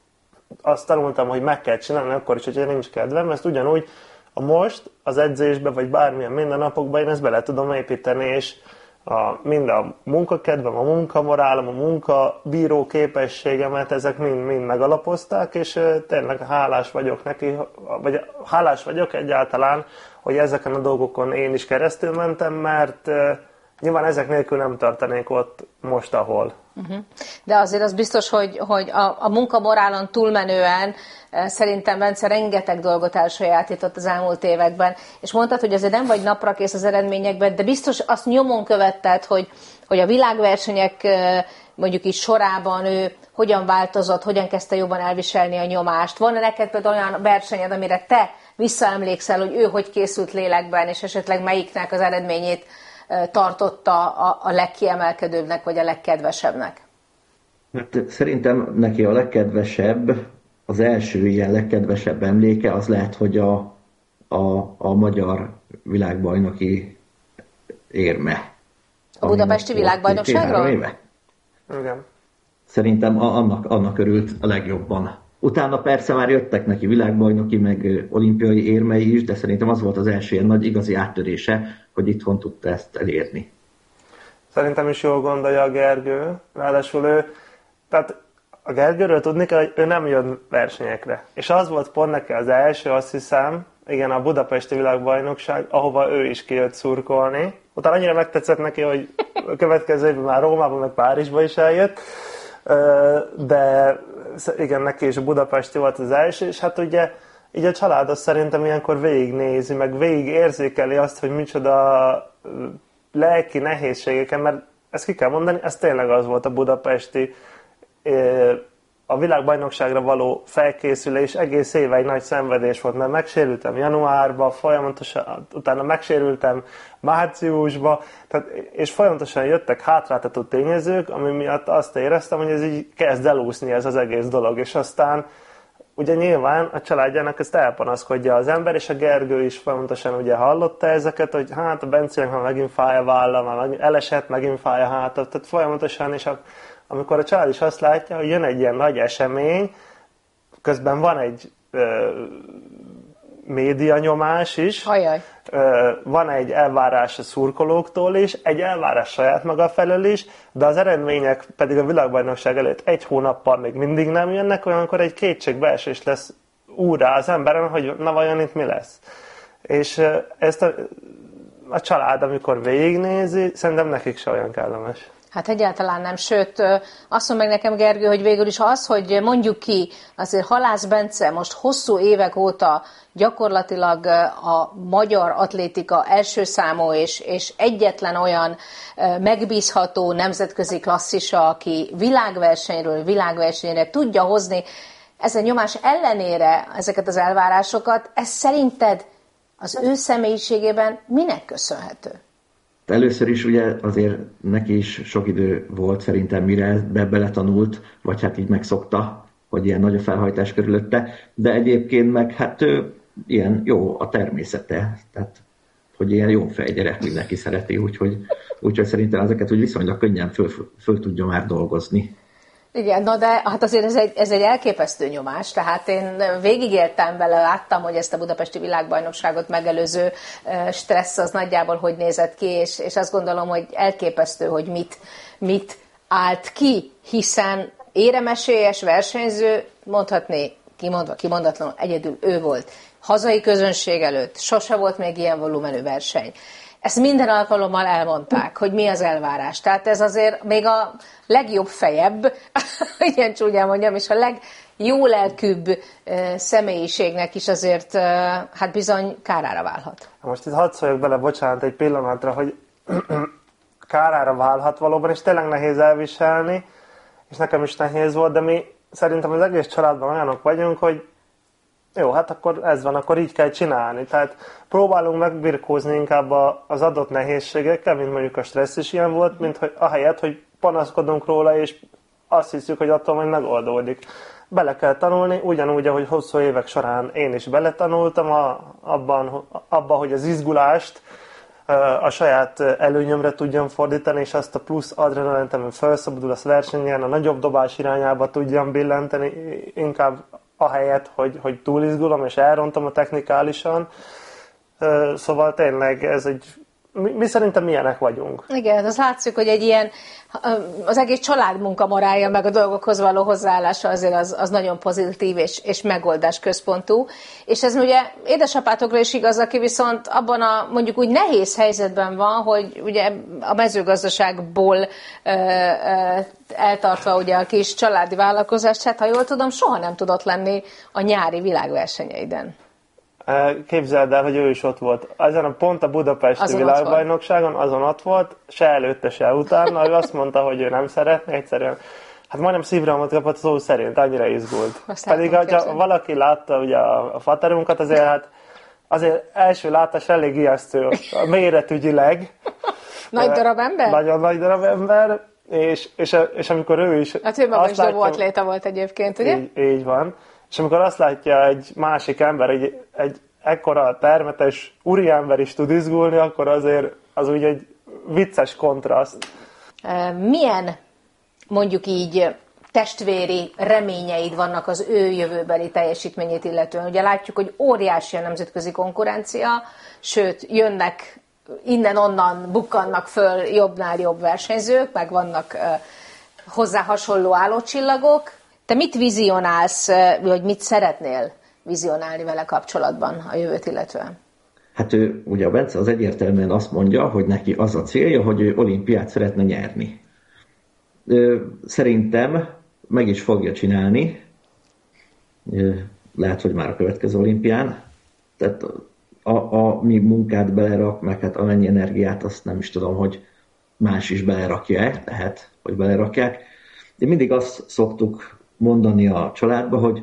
azt tanultam, hogy meg kell csinálni, akkor is, hogyha nincs kedvem, ezt ugyanúgy a most, az edzésbe, vagy bármilyen mindennapokban én ezt bele tudom építeni, és a, mind a munkakedvem, a munkamorálom, a munkabíró képességemet, ezek mind-mind megalapozták, és tényleg hálás vagyok neki, vagy hálás vagyok egyáltalán, hogy ezeken a dolgokon én is keresztül mentem, mert uh, nyilván ezek nélkül nem tartanék ott most, ahol. Uh-huh. De azért az biztos, hogy, hogy a, a munkamorálon túlmenően uh, szerintem Bence rengeteg dolgot elsajátított az elmúlt években, és mondtad, hogy azért nem vagy napra kész az eredményekben, de biztos azt nyomon követted, hogy, hogy a világversenyek uh, mondjuk így sorában ő hogyan változott, hogyan kezdte jobban elviselni a nyomást. Van-e neked például olyan versenyed, amire te visszaemlékszel, hogy ő hogy készült lélekben, és esetleg melyiknek az eredményét tartotta a, a legkiemelkedőbbnek, vagy a legkedvesebbnek? Hát, szerintem neki a legkedvesebb, az első ilyen legkedvesebb emléke az lehet, hogy a, a, a magyar világbajnoki érme. A budapesti világbajnokságról? Igen. Szerintem annak, annak örült a legjobban. Utána persze már jöttek neki világbajnoki, meg olimpiai érmei is, de szerintem az volt az első ilyen nagy igazi áttörése, hogy itthon tudta ezt elérni. Szerintem is jól gondolja a Gergő. Ráadásul ő, tehát a Gergőről tudni kell, hogy ő nem jön versenyekre. És az volt pont neki az első, azt hiszem, igen, a budapesti világbajnokság, ahova ő is kijött szurkolni. Utána annyira megtetszett neki, hogy a következő évben már Rómában, meg Párizsba is eljött. De igen, neki is a budapesti volt az első, és hát ugye így a család azt szerintem ilyenkor végignézi, meg végig érzékeli azt, hogy micsoda lelki nehézségeken, mert ezt ki kell mondani, ez tényleg az volt a budapesti a világbajnokságra való felkészülés, egész éve egy nagy szenvedés volt, mert megsérültem januárban, folyamatosan, utána megsérültem márciusban, tehát, és folyamatosan jöttek hátráltató tényezők, ami miatt azt éreztem, hogy ez így kezd elúszni ez az egész dolog, és aztán ugye nyilván a családjának ezt elpanaszkodja az ember, és a Gergő is folyamatosan ugye hallotta ezeket, hogy hát a Bencének már megint fáj a válla, már megint elesett, megint fáj a háta, tehát folyamatosan, és a amikor a család is azt látja, hogy jön egy ilyen nagy esemény, közben van egy ö, médianyomás is, ö, van egy elvárás a szurkolóktól is, egy elvárás saját maga felől is, de az eredmények pedig a világbajnokság előtt egy hónappal még mindig nem jönnek, olyankor egy kétségbeesés lesz úrrá az emberen, hogy na vajon itt mi lesz. És ö, ezt a, a család, amikor végignézi, szerintem nekik se olyan kellemes. Hát egyáltalán nem, sőt, azt mondja meg nekem Gergő, hogy végül is az, hogy mondjuk ki, azért Halász Bence most hosszú évek óta gyakorlatilag a magyar atlétika első számú és, és egyetlen olyan megbízható nemzetközi klasszisa, aki világversenyről világversenyre tudja hozni ezen nyomás ellenére ezeket az elvárásokat, ez szerinted az ő személyiségében minek köszönhető? Először is ugye azért neki is sok idő volt szerintem, mire be beletanult, vagy hát így megszokta, hogy ilyen nagy a felhajtás körülötte, de egyébként meg hát ő ilyen jó a természete, tehát hogy ilyen jó fejgyerek mindenki szereti, úgyhogy, úgyhogy szerintem ezeket úgy viszonylag könnyen föl, föl tudja már dolgozni. Igen, na de hát azért ez egy, ez egy elképesztő nyomás, tehát én végigéltem vele, láttam, hogy ezt a budapesti világbajnokságot megelőző stressz az nagyjából hogy nézett ki, és, és azt gondolom, hogy elképesztő, hogy mit, mit állt ki, hiszen éremesélyes versenyző, mondhatni, kimondva, kimondatlanul egyedül ő volt. Hazai közönség előtt sose volt még ilyen volumenű verseny. Ezt minden alkalommal elmondták, hogy mi az elvárás. Tehát ez azért még a legjobb fejebb, ilyen csúnyán mondjam, és a legjó lelkűbb személyiségnek is azért hát bizony kárára válhat. Most itt hadd szóljak bele, bocsánat, egy pillanatra, hogy kárára válhat valóban, és tényleg nehéz elviselni, és nekem is nehéz volt, de mi szerintem az egész családban olyanok vagyunk, hogy jó, hát akkor ez van, akkor így kell csinálni. Tehát próbálunk megbirkózni inkább az adott nehézségekkel, mint mondjuk a stressz is ilyen volt, mint hogy ahelyett, hogy panaszkodunk róla, és azt hiszük, hogy attól majd megoldódik. Bele kell tanulni, ugyanúgy, ahogy hosszú évek során én is beletanultam a, abban, abban, hogy az izgulást a saját előnyömre tudjam fordítani, és azt a plusz adrenalint, amin felszabadul, azt versenyen, a nagyobb dobás irányába tudjam billenteni, inkább ahelyett, hogy, hogy túlizgulom és elrontom a technikálisan. Szóval tényleg ez egy... Mi, mi szerintem milyenek vagyunk. Igen, az látszik, hogy egy ilyen az egész családmunka morálja meg a dolgokhoz való hozzáállása azért az, az nagyon pozitív és, és megoldás központú. És ez ugye édesapátokra is igaz, aki viszont abban a mondjuk úgy nehéz helyzetben van, hogy ugye a mezőgazdaságból ö, ö, eltartva ugye a kis családi vállalkozást, hát ha jól tudom, soha nem tudott lenni a nyári világversenyeiden. Képzeld el, hogy ő is ott volt. Ezen a pont a budapesti azon világbajnokságon, azon ott volt, se előtte, se utána. Ő azt mondta, hogy ő nem szeretne, egyszerűen. Hát majdnem szívrohamot kapott szó szerint, annyira izgult. Azt Pedig, ha valaki látta ugye a, a faterunkat, azért hát azért első látás elég ijesztő méretügyileg. Nagy darab ember? Nagyon nagy darab ember, és, és, és amikor ő is... Hát ő maga is dobóatléta volt egyébként, ugye? Így, így van. És amikor azt látja egy másik ember, egy, egy ekkora termetes úriember is tud izgulni, akkor azért az úgy egy vicces kontraszt. Milyen, mondjuk így, testvéri reményeid vannak az ő jövőbeli teljesítményét illetően? Ugye látjuk, hogy óriási a nemzetközi konkurencia, sőt, jönnek innen-onnan, bukkannak föl jobbnál jobb versenyzők, meg vannak hozzá hasonló állócsillagok. Te mit vizionálsz, vagy mit szeretnél vizionálni vele kapcsolatban a jövőt illetően? Hát ő, ugye a Bence az egyértelműen azt mondja, hogy neki az a célja, hogy ő olimpiát szeretne nyerni. Szerintem meg is fogja csinálni, lehet, hogy már a következő olimpián. Tehát a, a mi munkát belerak, meg hát amennyi energiát, azt nem is tudom, hogy más is belerakja-e, lehet, hogy belerakják. De mindig azt szoktuk mondani a családba, hogy,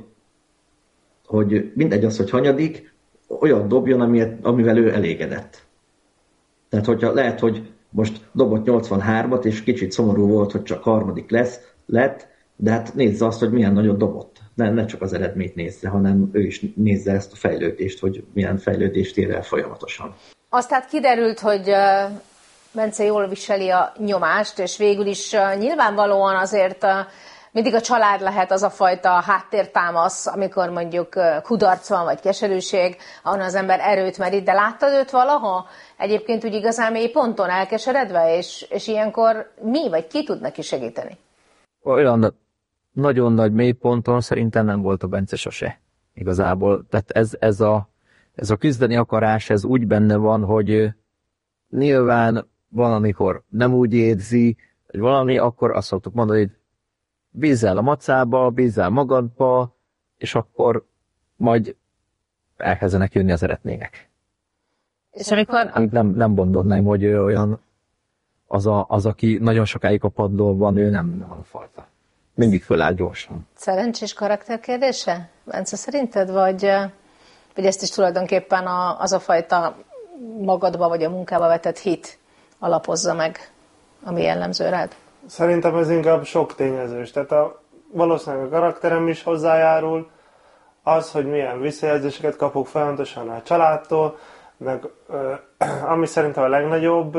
hogy mindegy az, hogy hanyadik, olyan dobjon, amivel ő elégedett. Tehát, hogyha lehet, hogy most dobott nyolcvanhármat, és kicsit szomorú volt, hogy csak harmadik lesz, lett, de hát nézze azt, hogy milyen nagyot dobott. Ne, ne csak az eredményt nézze, hanem ő is nézze ezt a fejlődést, hogy milyen fejlődést ér el folyamatosan. Aztán kiderült, hogy Bence jól viseli a nyomást, és végül is nyilvánvalóan azért mindig a család lehet az a fajta háttértámasz, amikor mondjuk kudarc van, vagy keserűség, ahonnan az ember erőt merít, de láttad őt valaha egyébként úgy igazán mély ponton elkeseredve, és, és ilyenkor mi, vagy ki tud neki segíteni? Olyan nagyon nagy mélyponton szerintem nem volt a Bence sose igazából. Tehát ez, ez, a, ez a küzdeni akarás, ez úgy benne van, hogy nyilván van, amikor nem úgy érzi, hogy valami, akkor azt szoktuk mondani, hogy bízzál a macába, bízzál magadba, és akkor majd elkezdenek jönni az eredmények. És amikor... Nem, nem gondolnám, hogy ő olyan az, a, az, aki nagyon sokáig a padlón van, ő nem, nem a fajta. Mindig föláll gyorsan. Szerencsés karakterkérdése, Bence, szerinted? Vagy, vagy ezt is tulajdonképpen a, az a fajta magadba vagy a munkába vetett hit alapozza meg, ami jellemző rád? Szerintem ez inkább sok tényezős. Tehát a, valószínűleg a karakterem is hozzájárul, az, hogy milyen visszajelzéseket kapok folyamatosan a családtól, meg ami szerintem a legnagyobb,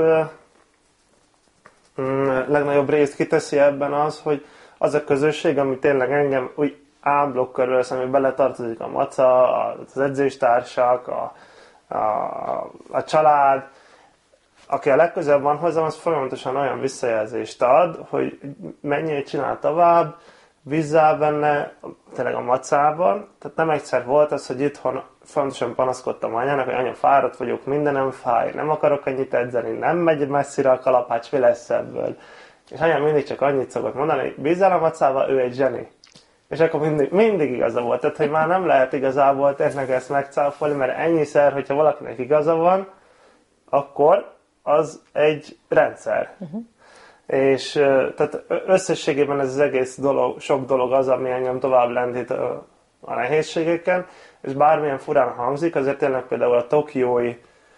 legnagyobb részt kiteszi ebben az, hogy az a közösség, ami tényleg engem úgy ámblokk körül, ami beletartozik a maca, az edzéstársak, a, a, a család, aki a legközelebb van hozzám, az folyamatosan olyan visszajelzést ad, hogy menjél, csinál tovább, bízzál benne, tényleg a macában. Tehát nem egyszer volt az, hogy itthon fontosan panaszkodtam anyának, hogy anya, fáradt vagyok, mindenem fáj, nem akarok ennyit edzeni, nem megy messzire a kalapács, mi lesz ebből. És anyám mindig csak annyit szokott mondani, hogy bízzál a macával, ő egy zseni. És akkor mindig, mindig igaza volt. Tehát, hogy már nem lehet igazából tényleg ezt megcáfolni, mert ennyiszer, hogyha valakinek igaza van, akkor az egy rendszer. Uh-huh. És tehát összességében ez az egész dolog, sok dolog az, ami engem tovább lendít a, a nehézségeken, és bármilyen furán hangzik, azért tényleg például a tokiói,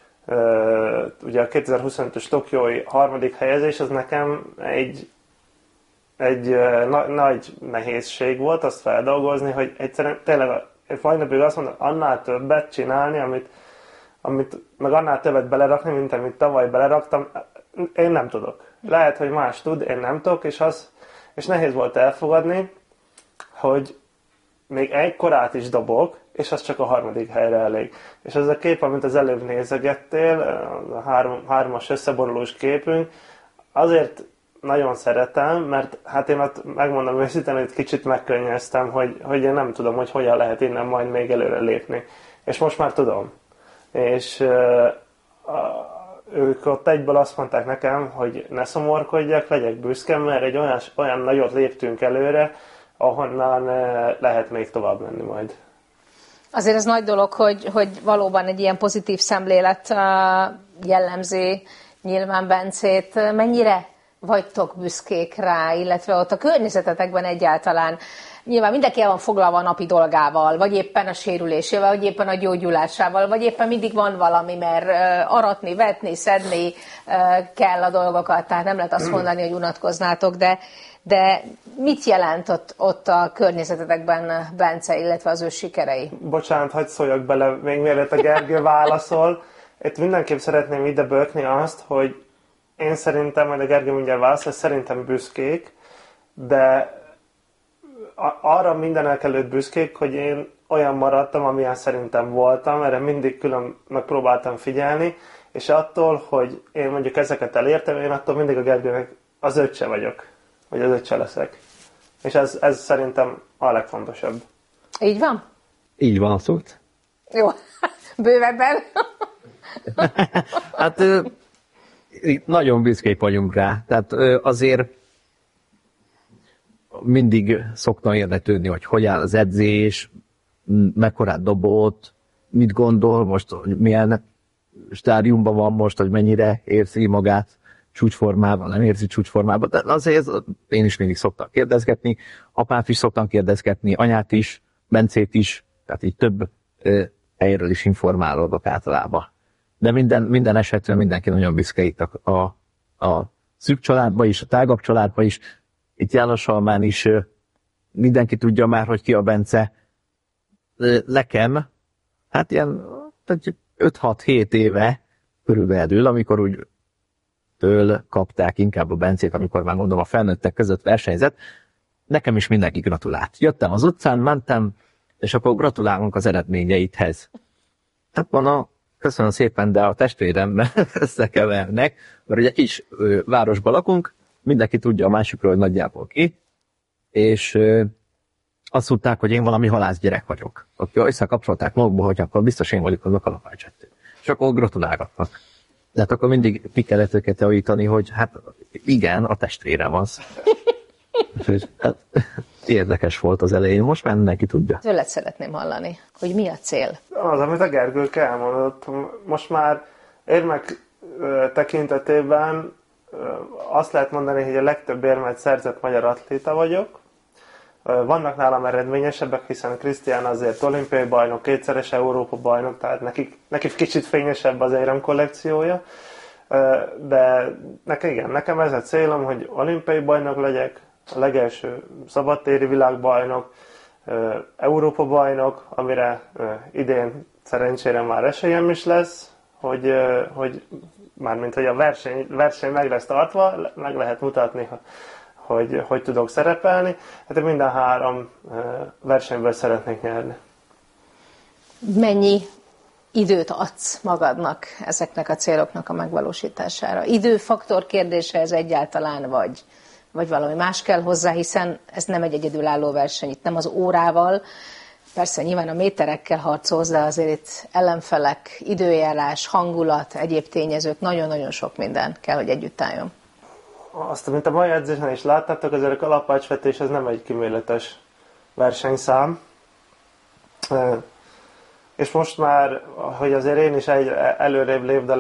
ugye a kétezer-huszonötös tokiói harmadik helyezés, az nekem egy, egy na, nagy nehézség volt azt feldolgozni, hogy egyszerűen tényleg mai napig azt mondom, annál többet csinálni, amit, amit meg annál többet belerakni, mint amit tavaly beleraktam, én nem tudok. Lehet, hogy más tud, én nem tudok, és, az, és nehéz volt elfogadni, hogy még egy korát is dobok, és az csak a harmadik helyre elég. És ez a kép, amit az előbb nézegettél, a három, hármas összeborulós képünk, azért nagyon szeretem, mert hát én ott megmondom őszintén, hogy kicsit megkönnyeztem, hogy, hogy én nem tudom, hogy hogyan lehet innen majd még előre lépni. És most már tudom. És uh, a, ők ott egyből azt mondták nekem, hogy ne szomorkodjak, legyek büszke, mert egy olyan, olyan nagyot léptünk előre, ahonnan lehet még tovább menni majd. Azért ez nagy dolog, hogy, hogy valóban egy ilyen pozitív szemlélet jellemzi nyilván Bencét. Mennyire vagytok büszkék rá, illetve ott a környezetetekben egyáltalán? Nyilván mindenki el van foglalva a napi dolgával, vagy éppen a sérülésével, vagy éppen a gyógyulásával, vagy éppen mindig van valami, mert aratni, vetni, szedni kell a dolgokat, tehát nem lehet azt mondani, hogy unatkoznátok, de, de mit jelent ott, ott a környezetetekben Bence, illetve az ő sikerei? Bocsánat, hadd szóljak bele, még mielőtt a Gergő válaszol. Itt mindenképp szeretném ide bökni azt, hogy én szerintem, majd a Gergő mindjárt válaszol, szerintem büszkék, de arra mindenek előtt büszkék, hogy én olyan maradtam, amilyen szerintem voltam, erre mindig külön megpróbáltam figyelni, és attól, hogy én mondjuk ezeket elértem, én attól mindig a Gergőnek az öccse vagyok, vagy az öccse leszek. És ez, ez szerintem a legfontosabb. Így van? Így van, szólt. Jó, bővebben. Hát nagyon büszkék vagyunk rá, tehát azért mindig szoktam érdeklődni, hogy hogy áll az edzés, mekkorát dobott, mit gondol most, hogy milyen stádiumban van most, hogy mennyire érzi magát csúcsformában, nem érzi csúcsformában, de azért én is mindig szoktam kérdezgetni, apát is szoktam kérdezgetni, anyát is, Bencét is, tehát így több ö, helyről is informálódok általában. De minden, minden esetben mindenki nagyon büszke itt a, a, a szűk családban is, a tágabb családban is. Itt Jánosalmán is mindenki tudja már, hogy ki a Bence. Nekem, hát ilyen öt-hat-hét éve körülbelül, amikor úgy től kapták inkább a Bencét, amikor már mondom a felnőttek között versenyzett, nekem is mindenki gratulált. Jöttem az utcán, mentem, és akkor gratulálunk az eredményeidhez. Hát van a köszönöm szépen, de a testvéremmel összekevernek, mert ugye kis ö, városban lakunk, mindenki tudja a másikról, hogy nagyjából ki, és ö, azt tudták, hogy én valami halászgyerek vagyok. Aki összekapcsolták magukba, hogy akkor biztos én vagyok az a kalapácsettő. És akkor gratulálgatnak. De hát akkor mindig mi kellett őket javítani, hogy hát igen, a testvérem az. Hát, érdekes volt az elején, most már mindenki tudja. Tőled szeretném hallani, hogy mi a cél? Az, amit a Gergőke elmondott, most már érmek tekintetében azt lehet mondani, hogy a legtöbb érmet szerzett magyar atléta vagyok. Vannak nálam eredményesebbek, hiszen Krisztián azért olimpiai bajnok, kétszeres Európa bajnok, tehát nekik, nekik kicsit fényesebb az érem kollekciója. De nekem, igen, nekem ez a célom, hogy olimpiai bajnok legyek, a legelső szabadtéri világbajnok, Európa-bajnok, amire idén szerencsére már esélyem is lesz, hogy, hogy mármint, hogy a verseny, verseny meg lesz tartva, meg lehet mutatni, hogy hogy tudok szerepelni. Hát minden három versenyből szeretnék nyerni. Mennyi időt adsz magadnak ezeknek a céloknak a megvalósítására? Időfaktor kérdése ez egyáltalán, vagy, vagy valami más kell hozzá, hiszen ez nem egy egyedülálló verseny, itt nem az órával, persze nyilván a méterekkel harcolsz, de azért itt ellenfelek, időjárás, hangulat, egyéb tényezők, nagyon-nagyon sok minden kell, hogy együtt álljon. Azt, mint a mai edzésen is láttátok, azért a kalapácsvetés ez nem egy kíméletes versenyszám. És most már, hogy azért én is egy előrébb lépdelek,